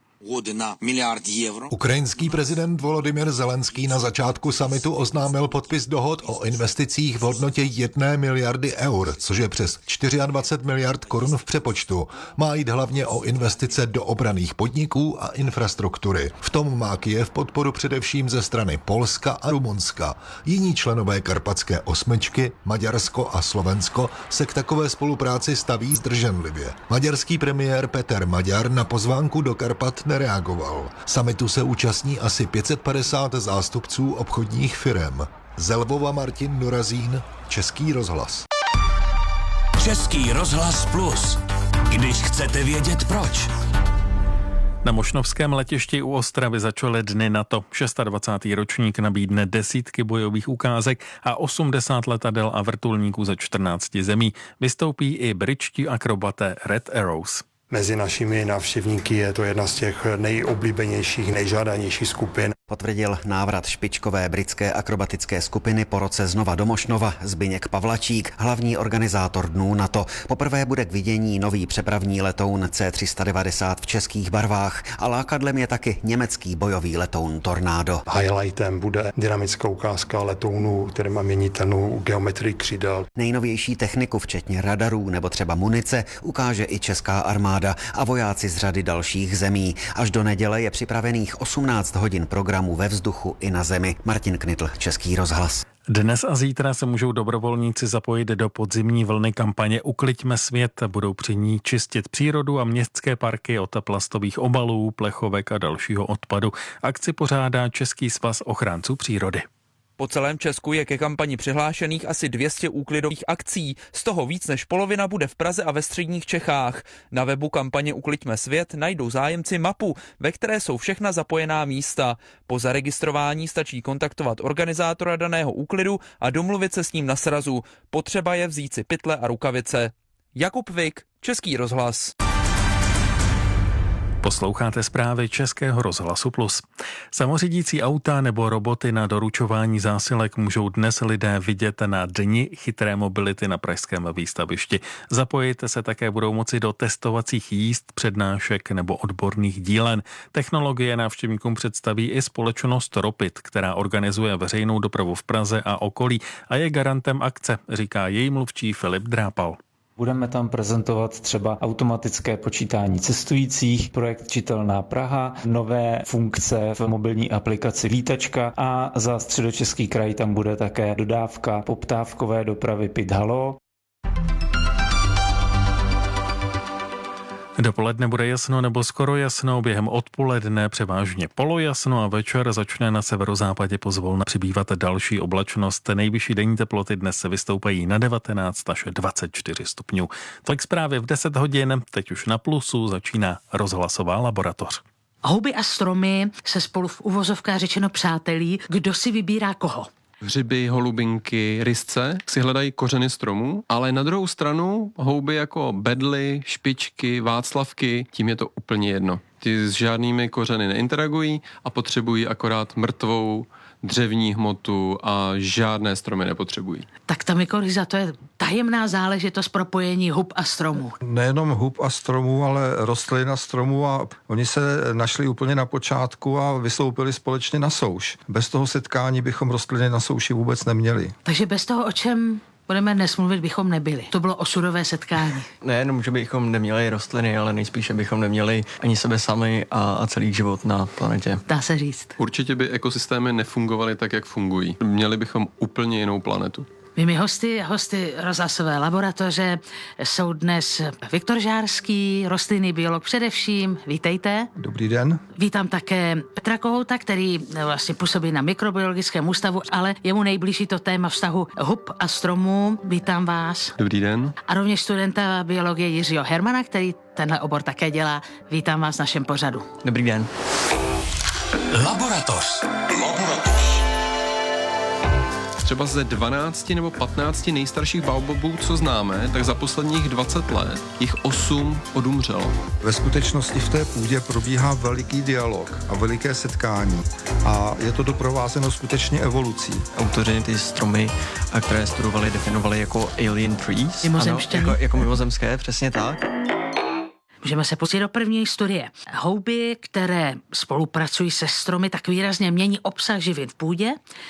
Ukrajinský prezident Volodymyr Zelenský na začátku summitu oznámil podpis dohod o investicích v hodnotě jedné miliardy eur, což je přes dvacet čtyři miliard korun v přepočtu. Má jít hlavně o investice do obranných podniků a infrastruktury. V tom má Kyjev podporu především ze strany Polska a Rumunska. Jiní členové Karpatské osmičky, Maďarsko a Slovensko, se k takové spolupráci staví zdrženlivě. Maďarský premiér Peter Maďar na pozvánku do Karpat nereagoval. Summitu se účastní asi pět set padesát zástupců obchodních firem. Z Lvova Martin Dorazín, Český rozhlas. Český rozhlas plus. Když chcete vědět proč. Na mošnovském letišti u Ostravy začaly dny NATO. dvacátý šestý ročník nabídne desítky bojových ukázek a osmdesát letadel a vrtulníků ze čtrnácti zemí. Vystoupí i britští akrobaté Red Arrows. Mezi našimi návštěvníky je to jedna z těch nejoblíbenějších, nejžádanějších skupin. Potvrdil návrat špičkové britské akrobatické skupiny po roce znova do Mošnova Zbyněk Pavlačík, hlavní organizátor dnů NATO. Poprvé bude k vidění nový přepravní letoun C tři sta devadesát v českých barvách a lákadlem je taky německý bojový letoun Tornado. Highlightem bude dynamická ukázka letounů, které má měnitelnou geometrii křídel. Nejnovější techniku, včetně radarů nebo třeba munice, ukáže i česká armáda a vojáci z řady dalších zemí. Až do neděle je připravených osmnáct hodin programu ve vzduchu i na zemi. Martin Knitl, Český rozhlas. Dnes a zítra se můžou dobrovolníci zapojit do podzimní vlny kampaně Ukliďme svět. Budou při ní čistit přírodu a městské parky od plastových obalů, plechovek a dalšího odpadu. Akci pořádá Český svaz ochránců přírody. Po celém Česku je ke kampani přihlášených asi dvě stě úklidových akcí, z toho víc než polovina bude v Praze a ve středních Čechách. Na webu kampaně Ukliďme svět najdou zájemci mapu, ve které jsou všechna zapojená místa. Po zaregistrování stačí kontaktovat organizátora daného úklidu a domluvit se s ním na srazu. Potřeba je vzít si pytle a rukavice. Jakub Vik, Český rozhlas. Posloucháte zprávy Českého rozhlasu plus. Samořídící auta nebo roboty na doručování zásilek můžou dnes lidé vidět na Dni chytré mobility na pražském výstavišti. Zapojit se také budou moci do testovacích jízd, přednášek nebo odborných dílen. Technologie návštěvníkům představí i společnost Ropit, která organizuje veřejnou dopravu v Praze a okolí a je garantem akce, říká její mluvčí Filip Drápal. Budeme tam prezentovat třeba automatické počítání cestujících, projekt Čitelná Praha, nové funkce v mobilní aplikaci Vítačka a za Středočeský kraj tam bude také dodávka poptávkové dopravy Pit Halo. Dopoledne bude jasno nebo skoro jasno, během odpoledne převážně polojasno a večer začne na severozápadě pozvolna přibývat další oblačnost. Nejvyšší denní teploty dnes se vystoupají na devatenáct až dvacet čtyři stupňů. Tolik zprávy v deset hodin, teď už na Plusu začíná rozhlasová laboratoř. Houby a stromy se spolu v uvozovkách řečeno přátelí, kdo si vybírá koho. Hřiby, holubinky, rysce si hledají kořeny stromů, ale na druhou stranu houby jako bedly, špičky, václavky, tím je to úplně jedno. Ty s žádnými kořeny neinteragují a potřebují akorát mrtvou dřevní hmotu a žádné stromy nepotřebují. Tak ta mykorhiza, to je tajemná záležitost propojení hub a stromů. Nejenom hub a stromů, ale rostlin a stromů a oni se našli úplně na počátku a vystoupili společně na souš. Bez toho setkání bychom rostliny na souši vůbec neměli. Takže bez toho, o čem budeme dnes mluvit, bychom nebyli. To bylo osudové setkání. Nejenom, že bychom neměli rostliny, ale nejspíše bychom neměli ani sebe sami a, a celý život na planetě. Dá se říct. Určitě by ekosystémy nefungovaly tak, jak fungují. Měli bychom úplně jinou planetu. Mými hosty, hosty rozhlasové laboratoře jsou dnes Viktor Žárský, rostlinný biolog především. Vítejte. Dobrý den. Vítám také Petra Kohouta, který vlastně působí na mikrobiologickém ústavu, ale je mu nejbližší to téma vztahu hub a stromů. Vítám vás. Dobrý den. A rovněž studenta biologie Jiřího Hermana, který tenhle obor také dělá. Vítám vás v našem pořadu. Dobrý den. Laboratoř. Laboratoř. Třeba ze dvanácti nebo patnácti nejstarších baobabů, co známe, tak za posledních dvacet let jich osm odumřelo. Ve skutečnosti v té půdě probíhá veliký dialog a veliké setkání a je to doprovázeno skutečně evolucí. Autoři ty stromy, které studovali, definovali jako alien trees. Mimozemštění. Ano, jako, jako mimozemské, přesně tak. Můžeme se pustit do první studie. Houby, které spolupracují se stromy, tak výrazně mění obsah živin v půdě.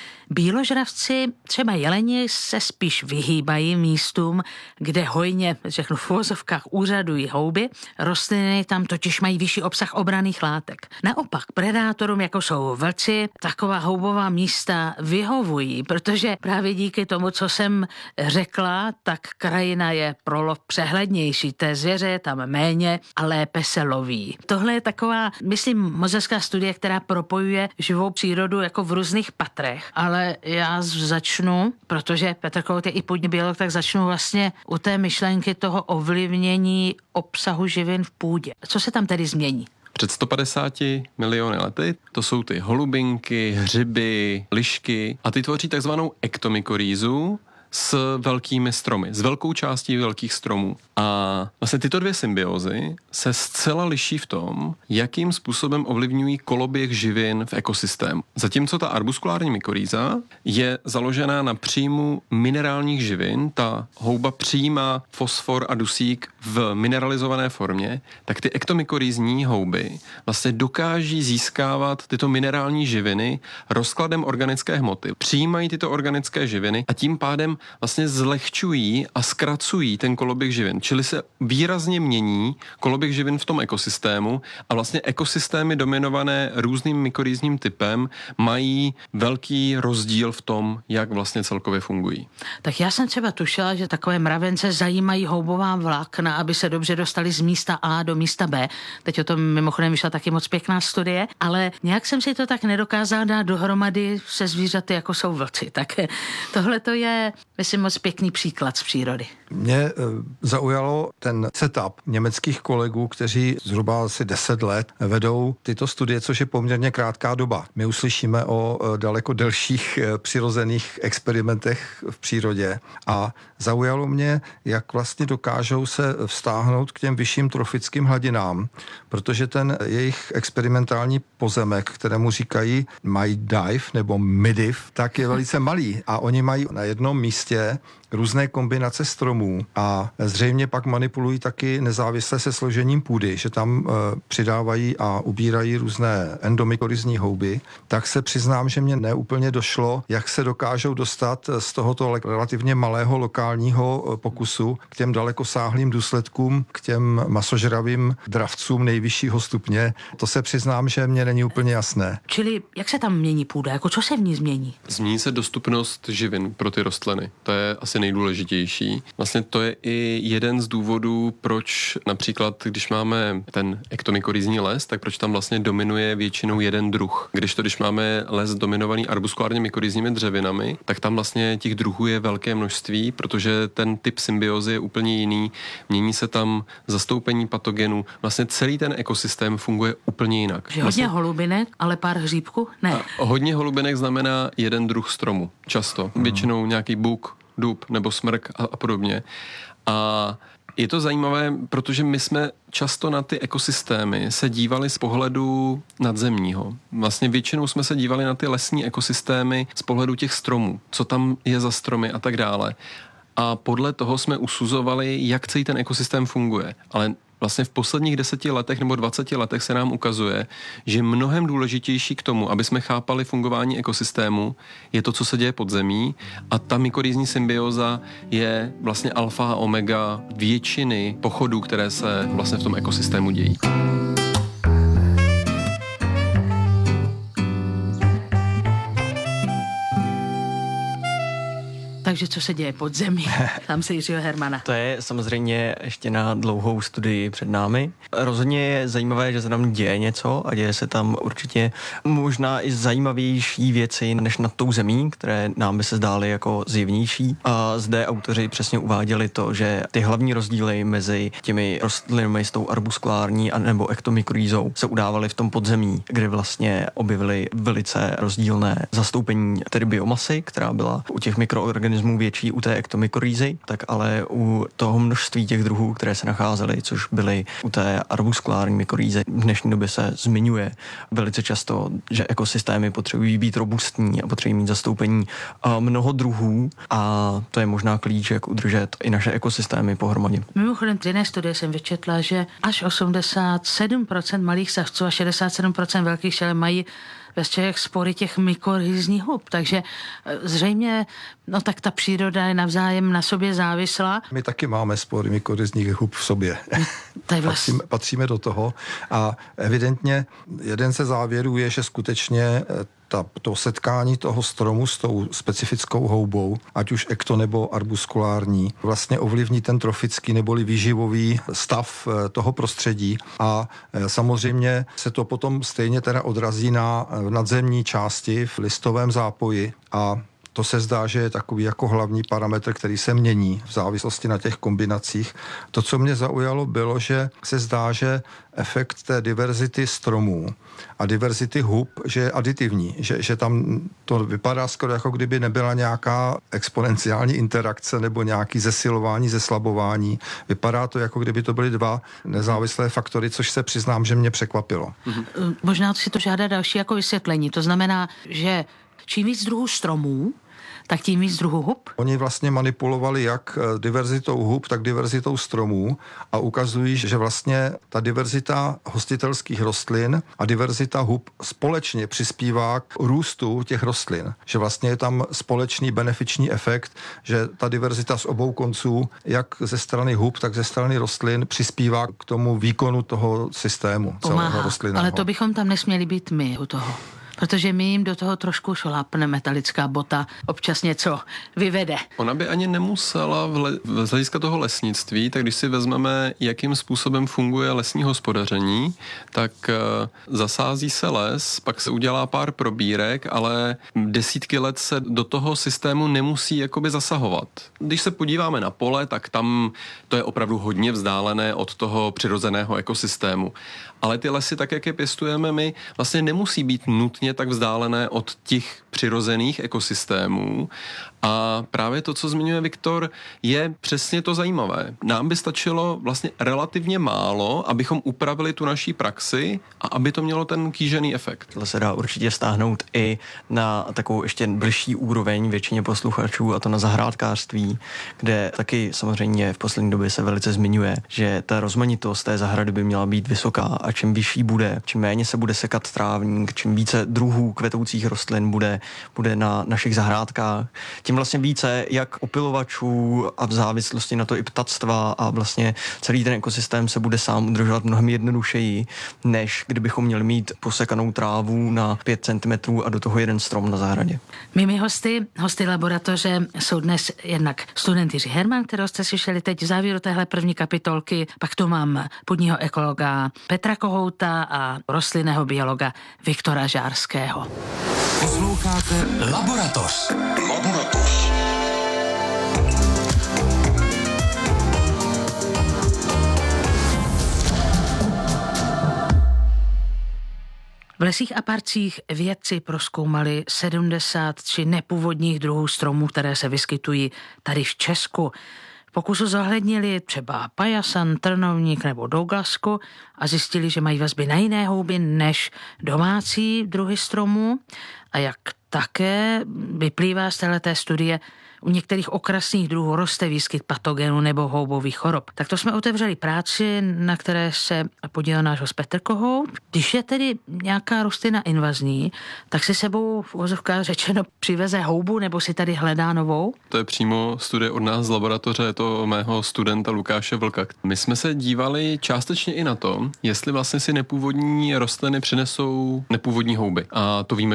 Bíložravci, třeba jeleni, se spíš vyhýbají místům, kde hojně, řeknu v uvozovkách, úřadují houby. Rostliny tam totiž mají vyšší obsah obranných látek. Naopak predátorům, jako jsou vlci, taková houbová místa vyhovují, protože právě díky tomu, co jsem řekla, tak krajina je pro lov přehlednější. Té zvěře je tam méně a lépe se loví. Tohle je taková, myslím, mozecká studie, která propojuje živou přírodu jako v různých patrech, ale Ale já začnu, protože Petr Kout je i půdní biolog, tak začnu vlastně u té myšlenky toho ovlivnění obsahu živin v půdě. Co se tam tedy změní? Před sto padesáti miliony lety to jsou ty holubinky, hřiby, lišky a ty tvoří takzvanou ektomykorýzu s velkými stromy, s velkou částí velkých stromů. A vlastně tyto dvě symbiózy se zcela liší v tom, jakým způsobem ovlivňují koloběh živin v ekosystému. Zatímco ta arbuskulární mykorýza je založená na příjmu minerálních živin, ta houba přijímá fosfor a dusík v mineralizované formě, tak ty ektomykorýzní houby vlastně dokáží získávat tyto minerální živiny rozkladem organické hmoty. Přijímají tyto organické živiny a tím pádem vlastně zlehčují a zkracují ten koloběh živin. Čili se výrazně mění koloběh živin v tom ekosystému a vlastně ekosystémy dominované různým mykorýzním typem mají velký rozdíl v tom, jak vlastně celkově fungují. Tak já jsem třeba tušila, že takové mravence zajímají houbová vlákna, aby se dobře dostali z místa A do místa B. Teď o tom mimochodem vyšla taky moc pěkná studie, ale nějak jsem si to tak nedokázala dát dohromady se zvířaty, jako jsou vlci. Tak tohle to je, myslím, moc pěkný příklad z přírody. Mě e, zaujalo ten setup německých kolegů, kteří zhruba asi deset let vedou tyto studie, což je poměrně krátká doba. My uslyšíme o e, daleko delších e, přirozených experimentech v přírodě a zaujalo mě, jak vlastně dokážou se vztáhnout k těm vyšším trofickým hladinám, protože ten jejich experimentální pozemek, kterému říkají MyDive nebo MIDIV, tak je velice malý a oni mají na jednom místě různé kombinace stromů a zřejmě pak manipulují taky nezávisle se složením půdy, že tam e, přidávají a ubírají různé endomykorýzní houby, tak se přiznám, že mě neúplně došlo, jak se dokážou dostat z tohoto relativně malého lokálního pokusu k těm dalekosáhlým důsledkům, k těm masožravým dravcům nejvyššího stupně. To se přiznám, že mě není úplně jasné. Čili jak se tam mění půda? Jako co se v ní změní? Změní se dostupnost živin pro ty rostliny. To je asi nejdůležitější. Vlastně to je i jeden z důvodů, proč například, když máme ten ektomykorýzní les, tak proč tam vlastně dominuje většinou jeden druh. Když to, když máme les dominovaný arbuskulárně mykorýzními dřevinami, tak tam vlastně těch druhů je velké množství, protože ten typ symbiozy je úplně jiný. Mění se tam zastoupení patogenů. Vlastně celý ten ekosystém funguje úplně jinak. Že vlastně... hodně holubinek, ale pár hříbků? Ne. A hodně holubinek znamená jeden druh stromu. Často. Hmm. Většinou nějaký buk, dub nebo smrk a, a podobně. A je to zajímavé, protože my jsme často na ty ekosystémy se dívali z pohledu nadzemního. Vlastně většinou jsme se dívali na ty lesní ekosystémy z pohledu těch stromů, co tam je za stromy a tak dále. A podle toho jsme usuzovali, jak celý ten ekosystém funguje. Ale vlastně v posledních deseti letech nebo dvaceti letech se nám ukazuje, že mnohem důležitější k tomu, aby jsme chápali fungování ekosystému, je to, co se děje pod zemí a ta mykorýzní symbioza je vlastně alfa a omega většiny pochodů, které se vlastně v tom ekosystému dějí. Takže co se děje pod zemí? Tam se Jiřího Hermana. To je samozřejmě ještě na dlouhou studii před námi. Rozhodně je zajímavé, že se tam děje něco a děje se tam určitě možná i zajímavější věci než nad tou zemí, které nám by se zdály jako zjevnější. A zde autoři přesně uváděli to, že ty hlavní rozdíly mezi těmi rostlinami s tou arbuskulární a nebo ektomykorýzou se udávaly v tom podzemí, kde vlastně objevili velice rozdílné zastoupení tedy biomasy, která byla u těch mikroorganismů větší u té ektomykorýzy, tak ale u toho množství těch druhů, které se nacházely, což byly u té arbuskulární mykorýzy. V dnešní době se zmiňuje velice často, že ekosystémy potřebují být robustní a potřebují mít zastoupení mnoho druhů a to je možná klíč, jak udržet i naše ekosystémy pohromadě. Mimochodem, v jiné studie jsem vyčetla, že až osmdesát sedm procent malých savců a šedesát sedm procent velkých šelem mají ve střech spory těch mykorhizních hub, takže zřejmě, no tak ta příroda je navzájem na sobě závislá. My taky máme spory mykorhizních hub v sobě. Vlastně... patříme, patříme do toho a evidentně jeden ze závěrů je, že skutečně ta, to setkání toho stromu s tou specifickou houbou, ať už ekto nebo arbuskulární, vlastně ovlivní ten trofický neboli výživový stav toho prostředí a samozřejmě se to potom stejně teda odrazí na nadzemní části v listovém zápoji a to se zdá, že je takový jako hlavní parametr, který se mění v závislosti na těch kombinacích. To, co mě zaujalo, bylo, že se zdá, že efekt té diverzity stromů a diverzity hub, že je aditivní, že, že tam to vypadá skoro jako kdyby nebyla nějaká exponenciální interakce nebo nějaký zesilování, zeslabování. Vypadá to, jako kdyby to byly dva nezávislé faktory, což se přiznám, že mě překvapilo. Mm-hmm. Možná si to žádá další jako vysvětlení. To znamená, že čím víc druhů stromů, tak tím víc druhů hub? Oni vlastně manipulovali jak diverzitou hub, tak diverzitou stromů a ukazují, že vlastně ta diverzita hostitelských rostlin a diverzita hub společně přispívá k růstu těch rostlin. Že vlastně je tam společný benefiční efekt, že ta diverzita z obou konců, jak ze strany hub, tak ze strany rostlin přispívá k tomu výkonu toho systému celého rostlinného. Ale to bychom tam nesměli být my u toho. Protože my jim do toho trošku šlápne metalická bota, občas něco vyvede. Ona by ani nemusela v le- z hlediska toho lesnictví, tak když si vezmeme, jakým způsobem funguje lesní hospodaření, tak uh, zasází se les, pak se udělá pár probírek, ale desítky let se do toho systému nemusí jakoby zasahovat. Když se podíváme na pole, tak tam to je opravdu hodně vzdálené od toho přirozeného ekosystému. Ale ty lesy, tak jak je pěstujeme my, vlastně nemusí být nutně tak vzdálené od těch přirozených ekosystémů. A právě to, co zmiňuje Viktor, je přesně to zajímavé. Nám by stačilo vlastně relativně málo, abychom upravili tu naší praxi a aby to mělo ten kýžený efekt. To se dá určitě stáhnout i na takovou ještě bližší úroveň většině posluchačů, a to na zahrádkářství, kde taky samozřejmě v poslední době se velice zmiňuje, že ta rozmanitost té zahrady by měla být vysoká a čím vyšší bude, čím méně se bude sekat trávník, čím více druhů kvetoucích rostlin bude, bude na našich zahrádkách, tím vlastně více jak opilovačů a v závislosti na to i ptactva a vlastně celý ten ekosystém se bude sám udržovat mnohem jednodušeji, než kdybychom měli mít posekanou trávu na pět centimetrů a do toho jeden strom na zahradě. Mými hosty, hosty laboratoře jsou dnes jednak student Jiří Herman, kterého jste slyšeli teď v závěru téhle první kapitolky, pak tu mám půdního ekologa Petra Kohouta a rostlinného biologa Viktora Žárského. Posloucháte Laboratoř. Laboratoř. V lesích a parcích vědci prozkoumali sedmdesát tři nepůvodních druhů stromů, které se vyskytují tady v Česku. V pokusu zohlednili třeba pajasan, trnovník nebo douglasku a zjistili, že mají vazby na jiné houby než domácí druhy stromů. A jak také vyplývá z téhleté studie, u některých okrasných druhů roste výskyt patogenů nebo houbových chorob. Tak to jsme otevřeli práci, na které se podílel náš host Petr Kohout. Když je tedy nějaká rostlina invazní, tak si sebou v uvozovkách řečeno přiveze houbu nebo si tady hledá novou? To je přímo studie od nás z laboratoře, je to mého studenta Lukáše Vlka. My jsme se dívali částečně i na to, jestli vlastně si nepůvodní rostliny přinesou nepůvodní houby. A to víme, že tak je.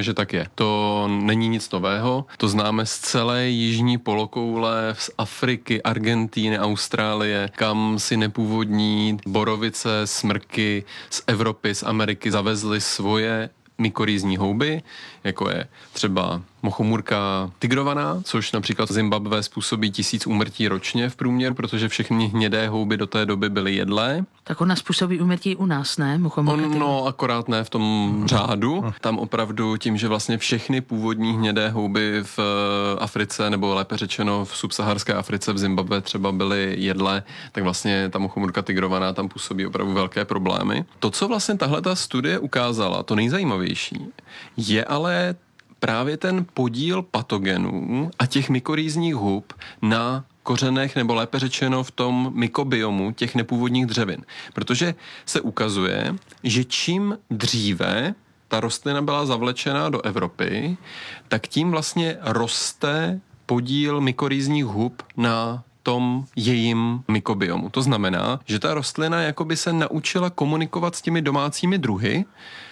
To není nic nového, to známe z celé jižní polokoule, z Afriky, Argentíny, Austrálie, kam si nepůvodní borovice, smrky z Evropy, z Ameriky zavezly svoje mykorýzní houby, jako je třeba mochomůrka tigrovaná, což například v Zimbabwe způsobí tisíc úmrtí ročně v průměru, protože všechny hnědé houby do té doby byly jedlé. Tak ona způsobí úmrtí u nás, ne? Mochomůrka tigrovaná. No, akorát ne v tom řádu. Tam opravdu tím, že vlastně všechny původní hnědé houby v Africe, nebo lépe řečeno v subsaharské Africe, v Zimbabwe třeba byly jedlé, tak vlastně ta mochomůrka tigrovaná tam působí opravdu velké problémy. To, co vlastně tahle ta studie ukázala, to nejzajímavější, je ale právě ten podíl patogenů a těch mykorýzních hub na kořenech, nebo lépe řečeno v tom mykobiomu těch nepůvodních dřevin. Protože se ukazuje, že čím dříve ta rostlina byla zavlečena do Evropy, tak tím vlastně roste podíl mykorýzních hub na tom jejím mykobiomu. To znamená, že ta rostlina jakoby se naučila komunikovat s těmi domácími druhy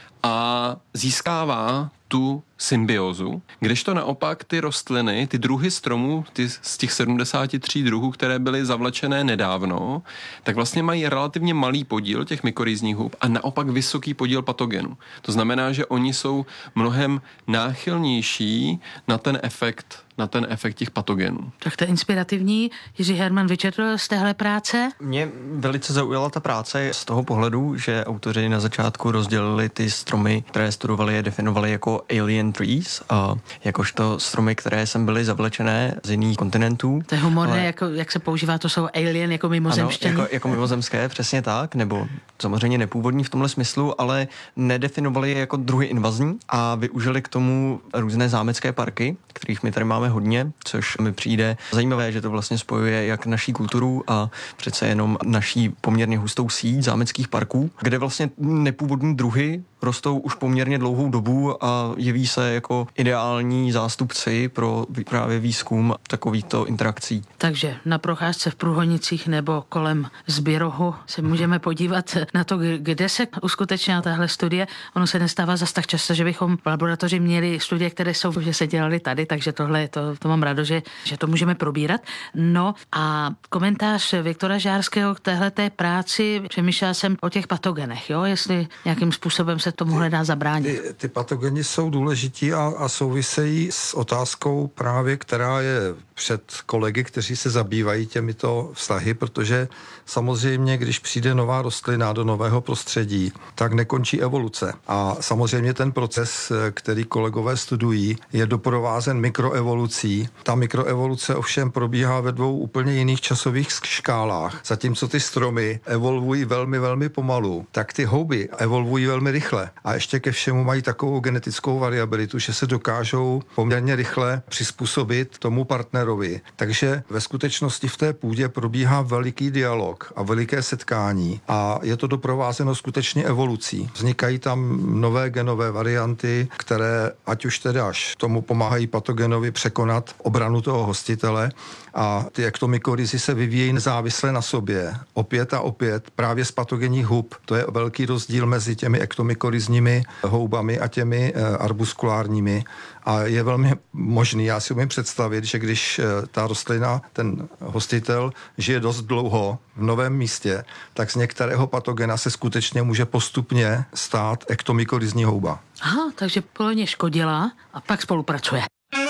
a získává tu symbiózu, kdežto naopak ty rostliny, ty druhy stromů, ty z těch sedmdesáti tří druhů, které byly zavlečené nedávno, tak vlastně mají relativně malý podíl těch mykorýzních hub a naopak vysoký podíl patogenů. To znamená, že oni jsou mnohem náchylnější na ten efekt na ten efekt těch patogenů. Tak to je inspirativní. Jiří Herman vyčetl z téhle práce? Mě velice zaujala ta práce z toho pohledu, že autoři na začátku rozdělili ty stromy, které studovali, je definovali jako alien trees, a jakožto stromy, které sem byly zavlečené z jiných kontinentů. To je humorné, ale... jako, jak se používá, to jsou alien jako mimozemštění. Ano, jako, jako mimozemské, přesně tak, nebo samozřejmě nepůvodní v tomhle smyslu, ale nedefinovali je jako druhy invazní a využili k tomu různé zámecké parky, kterých my tady máme hodně, což mi přijde zajímavé, že to vlastně spojuje jak naší kulturu a přece jenom naší poměrně hustou síť zámeckých parků, kde vlastně nepůvodní druhy rostou už poměrně dlouhou dobu a jeví se jako ideální zástupci pro právě výzkum takovýchto interakcí. Takže na procházce v Průhonicích nebo kolem Zbirohu se můžeme podívat na to, kde se uskutečnila tahle studie. Ono se nestává zas tak často, že bychom v laboratoři měli studie, které jsou, že se dělaly tady, takže tohle to, to mám rádo, že, že to můžeme probírat. No a komentář Viktora Žárského k téhleté práci, přemýšlel jsem o těch patogenech, jo, jestli nějakým způsobem se tomu hledá zabránit. Ty, ty patogeny jsou důležitý a, a souvisejí s otázkou právě, která je před kolegy, kteří se zabývají těmito vztahy, protože samozřejmě, když přijde nová rostlina do nového prostředí, tak nekončí evoluce. A samozřejmě ten proces, který kolegové studují, je doprovázen mikroevolucí. Ta mikroevoluce ovšem probíhá ve dvou úplně jiných časových škálách. Zatímco ty stromy evoluují velmi, velmi pomalu, tak ty houby evoluují velmi rychle. A ještě ke všemu mají takovou genetickou variabilitu, že se dokážou poměrně rychle přizpůsobit tomu partnerovi. Takže ve skutečnosti v té půdě probíhá veliký dialog a veliké setkání a je to doprovázeno skutečně evolucí. Vznikají tam nové genové varianty, které ať už teda až tomu pomáhají patogenovi překonat obranu toho hostitele a ty ektomykoryzy se vyvíjejí nezávisle na sobě. Opět a opět právě z patogenních hub. To je velký rozdíl mezi těmi ektomykoryzními houbami a těmi arbuskulárními. A je velmi možný, já si umím představit, že když ta rostlina, ten hostitel, žije dost dlouho v novém místě, tak z některého patogena se skutečně může postupně stát ektomykoryzní houba. Aha, takže poloně škodila a pak spolupracuje.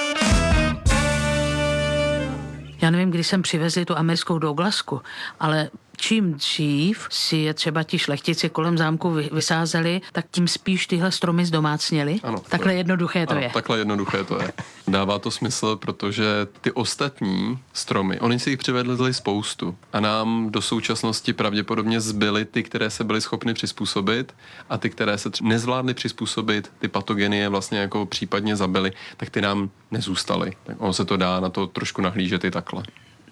Já nevím, kdy jsem přivezli tu americkou Douglasku, ale čím dřív si je třeba ti šlechtici kolem zámku vysázeli, tak tím spíš tyhle stromy zdomácněli. Ano, takhle to jednoduché to ano, je. Takhle jednoduché to je. Dává to smysl, protože ty ostatní stromy, oni si jich přivedli spoustu a nám do současnosti pravděpodobně zbyly ty, které se byly schopny přizpůsobit a ty, které se tři- nezvládly přizpůsobit, ty patogeny vlastně jako případně zabily, tak ty nám nezůstaly. Tak ono se to dá na to trošku nahlížet i takhle.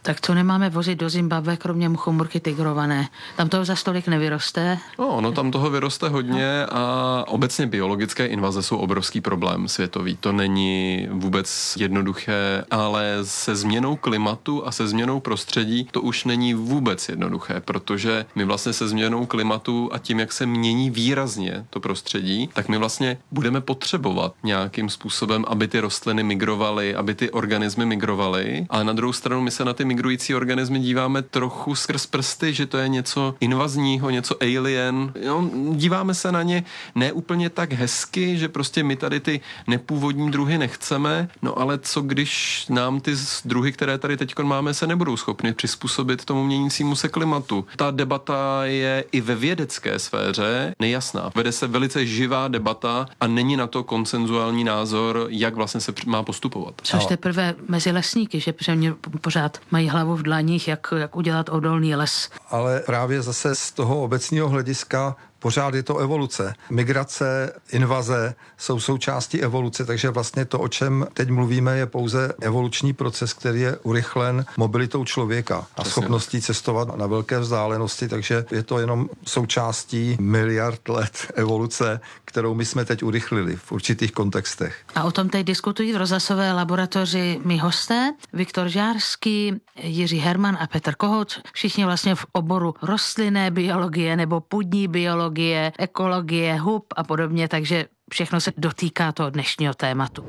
Tak co nemáme vozit do Zimbabwe, kromě muchomurky tigrované? Tam toho za stolik nevyroste? No, ono tam toho vyroste hodně a obecně biologické invaze jsou obrovský problém světový. To není vůbec jednoduché, ale se změnou klimatu a se změnou prostředí to už není vůbec jednoduché, protože my vlastně se změnou klimatu a tím, jak se mění výrazně to prostředí, tak my vlastně budeme potřebovat nějakým způsobem, aby ty rostliny migrovaly, aby ty organismy migrovaly, ale na druhou stranu my se na ty migrující organismy díváme trochu skrz prsty, že to je něco invazního, něco alien. No, díváme se na ně ne úplně tak hezky, že prostě my tady ty nepůvodní druhy nechceme, no ale co když nám ty druhy, které tady teď máme, se nebudou schopny přizpůsobit tomu měnícímu se klimatu. Ta debata je i ve vědecké sféře nejasná. Vede se velice živá debata a není na to konsenzuální názor, jak vlastně se má postupovat. Což teprve mezi lesníky, že mě pořád mají hlavu v dlaních, jak, jak udělat odolný les. Ale právě zase z toho obecního hlediska pořád je to evoluce. Migrace, invaze jsou součástí evoluce, takže vlastně to, o čem teď mluvíme, je pouze evoluční proces, který je urychlen mobilitou člověka a schopností cestovat na velké vzdálenosti, takže je to jenom součástí miliard let evoluce, kterou my jsme teď urychlili v určitých kontextech. A o tom teď diskutují v rozhlasové laboratoři my hosté, Viktor Žárský, Jiří Herman a Petr Kohout, všichni vlastně v oboru rostlinné biologie nebo půdní biologie, ekologie, hub a podobně, takže všechno se dotýká toho dnešního tématu.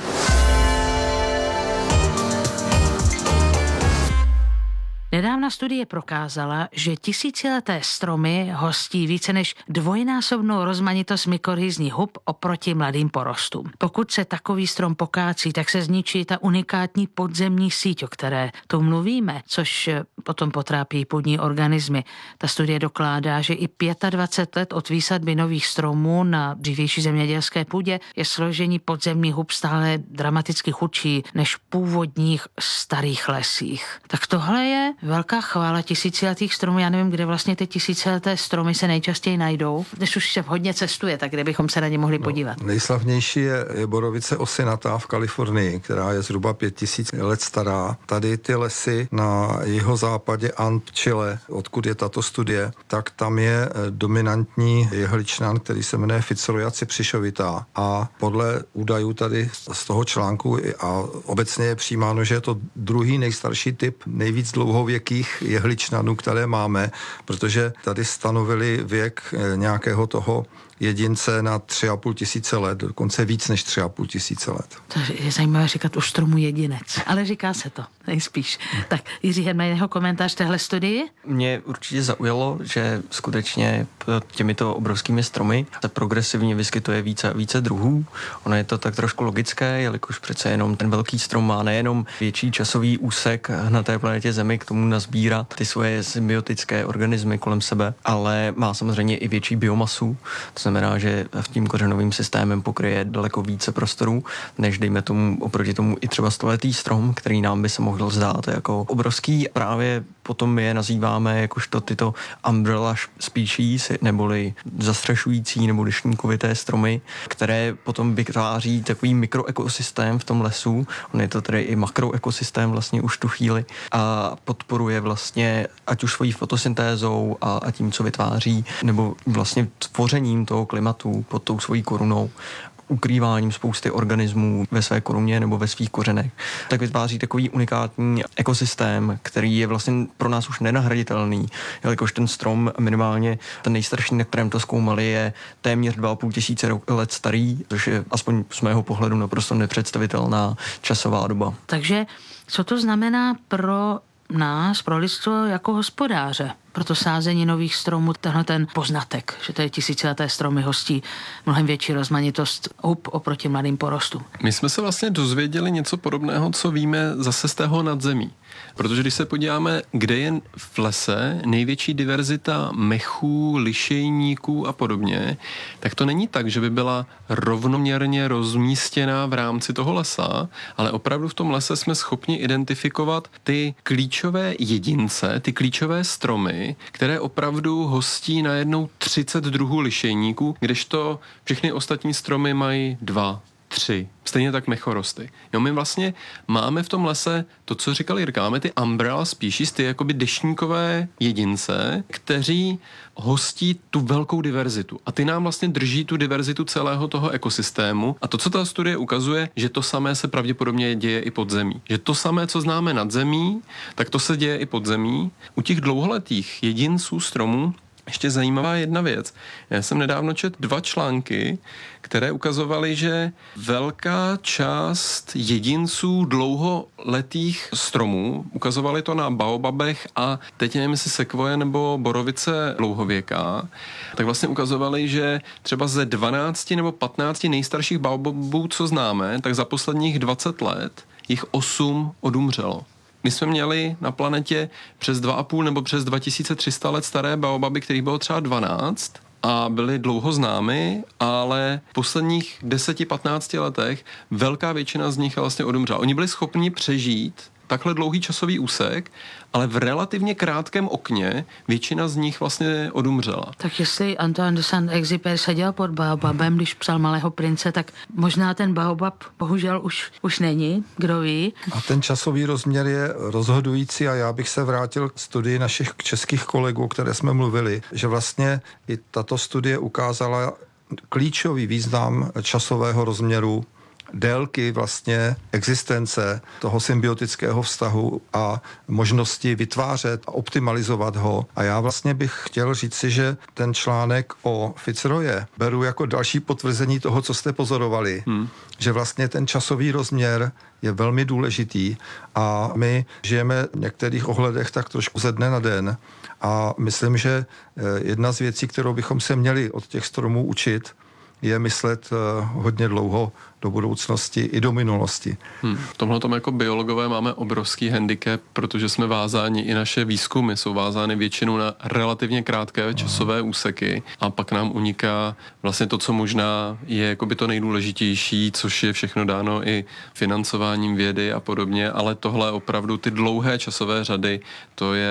Nedávna studie prokázala, že tisícileté stromy hostí více než dvojnásobnou rozmanitost mykorhizních hub oproti mladým porostům. Pokud se takový strom pokácí, tak se zničí ta unikátní podzemní síť, o které tu mluvíme, což potom potrápí půdní organismy. Ta studie dokládá, že i dvacet pět let od výsadby nových stromů na dřívější zemědělské půdě je složení podzemních hub stále dramaticky chudší než v původních starých lesích. Tak tohle je velká chvála tisíciletých stromů. Já nevím, kde vlastně ty tisícileté stromy se nejčastěji najdou. Dnes už se hodně cestuje, tak kde bychom se na ně mohli no, podívat. Nejslavnější je, je borovice osinatá v Kalifornii, která je zhruba pět tisíc let stará. Tady ty lesy na jihozápadě And Chile, odkud je tato studie, tak tam je dominantní jehličnan, který se jmenuje Fitzroya cypřišovitá. A podle údajů tady z toho článku a obecně je přijímáno, že je to druhý nejstarší typ nejvíc dlouhověkých jehličnanů, které máme, protože tady stanovili věk nějakého toho jedince na tři a půl tisíce let, dokonce víc než tři a půl tisíce let. To je zajímavé říkat už stromu jedinec, ale říká se to, nejspíš. Tak Jiří Herman, jeho komentář téhle studii? Mě určitě zaujalo, že skutečně těmito obrovskými stromy se progresivně vyskytuje více a více druhů. Ono je to tak trošku logické, jelikož přece jenom ten velký strom má nejenom větší časový úsek na té planetě Zemi k tomu nazbírat ty svoje symbiotické organismy kolem sebe, ale má samozřejmě i větší biomasu. To znamená, že v tím kořenovým systémem pokryje daleko více prostorů, než dejme tomu oproti tomu i třeba stoletý strom, který nám by se mohl zdát jako obrovský. Právě potom je nazýváme jakožto tyto umbrella species, neboli zastřešující nebo deštníkovité stromy, které potom vytváří takový mikroekosystém v tom lesu. On je to tedy i makroekosystém vlastně už tu chvíli a podporuje vlastně ať už svojí fotosyntézou a, a tím, co vytváří, nebo vlastně tvořením toho klimatu pod tou svojí korunou, ukrýváním spousty organismů ve své koruně nebo ve svých kořenech, tak vytváří takový unikátní ekosystém, který je vlastně pro nás už nenahraditelný, jelikož ten strom minimálně, ten nejstarší, na kterém to zkoumali, je téměř dva a půl tisíce let starý, což je aspoň z mého pohledu naprosto nepředstavitelná časová doba. Takže co to znamená pro nás, pro lidstvo jako hospodáře? Proto sázení nových stromů, tenhle ten poznatek, že tady tisícileté stromy hostí mnohem větší rozmanitost hub oproti mladým porostům. My jsme se vlastně dozvěděli něco podobného, co víme zase z tého nadzemí. Protože když se podíváme, kde je v lese největší diverzita mechů, lišejníků a podobně, tak to není tak, že by byla rovnoměrně rozmístěná v rámci toho lesa, ale opravdu v tom lese jsme schopni identifikovat ty klíčové jedince, ty klíčové stromy, které opravdu hostí najednou třicet druhů lišejníků, kdežto všechny ostatní stromy mají dva, tři. Stejně tak mechorosty. Jo, my vlastně máme v tom lese to, co říkal Jirka, máme ty umbrella species, ty jakoby deštníkové jedince, kteří hostí tu velkou diverzitu. A ty nám vlastně drží tu diverzitu celého toho ekosystému. A to, co ta studie ukazuje, že to samé se pravděpodobně děje i pod zemí. Že to samé, co známe nad zemí, tak to se děje i pod zemí. U těch dlouholetých jedinců stromů ještě zajímavá jedna věc. Já jsem nedávno četl dva články, které ukazovaly, že velká část jedinců dlouholetých stromů, ukazovaly to na baobabech a teď nevím, jestli sekvoje nebo borovice dlouhověká, tak vlastně ukazovali, že třeba ze dvanácti nebo patnácti nejstarších baobabů, co známe, tak za posledních dvacet let jich osm odumřelo. My jsme měli na planetě přes dva a půl nebo přes dva tisíce tři sta let staré baobaby, kterých bylo třeba dvanáct a byly dlouho známy, ale v posledních deseti patnácti letech velká většina z nich vlastně odumřela. Oni byli schopni přežít takhle dlouhý časový úsek, ale v relativně krátkém okně většina z nich vlastně odumřela. Tak jestli Antoine de Saint-Exupéry seděl pod baobabem, když psal Malého prince, tak možná ten baobab bohužel už, už není, kdo ví. A ten časový rozměr je rozhodující a já bych se vrátil k studii našich českých kolegů, o které jsme mluvili, že vlastně i tato studie ukázala klíčový význam časového rozměru, délky vlastně existence toho symbiotického vztahu a možnosti vytvářet a optimalizovat ho. A já vlastně bych chtěl říci, že ten článek o Fitzroye beru jako další potvrzení toho, co jste pozorovali, hmm. že vlastně ten časový rozměr je velmi důležitý a my žijeme v některých ohledech tak trošku ze dne na den a myslím, že jedna z věcí, kterou bychom se měli od těch stromů učit, je myslet hodně dlouho do budoucnosti i do minulosti. Hmm. V tomhle tom jako biologové máme obrovský handicap, protože jsme vázáni, i naše výzkumy jsou vázány většinou na relativně krátké časové úseky a pak nám uniká vlastně to, co možná je jakoby to nejdůležitější, což je všechno dáno i financováním vědy a podobně, ale tohle opravdu ty dlouhé časové řady, to je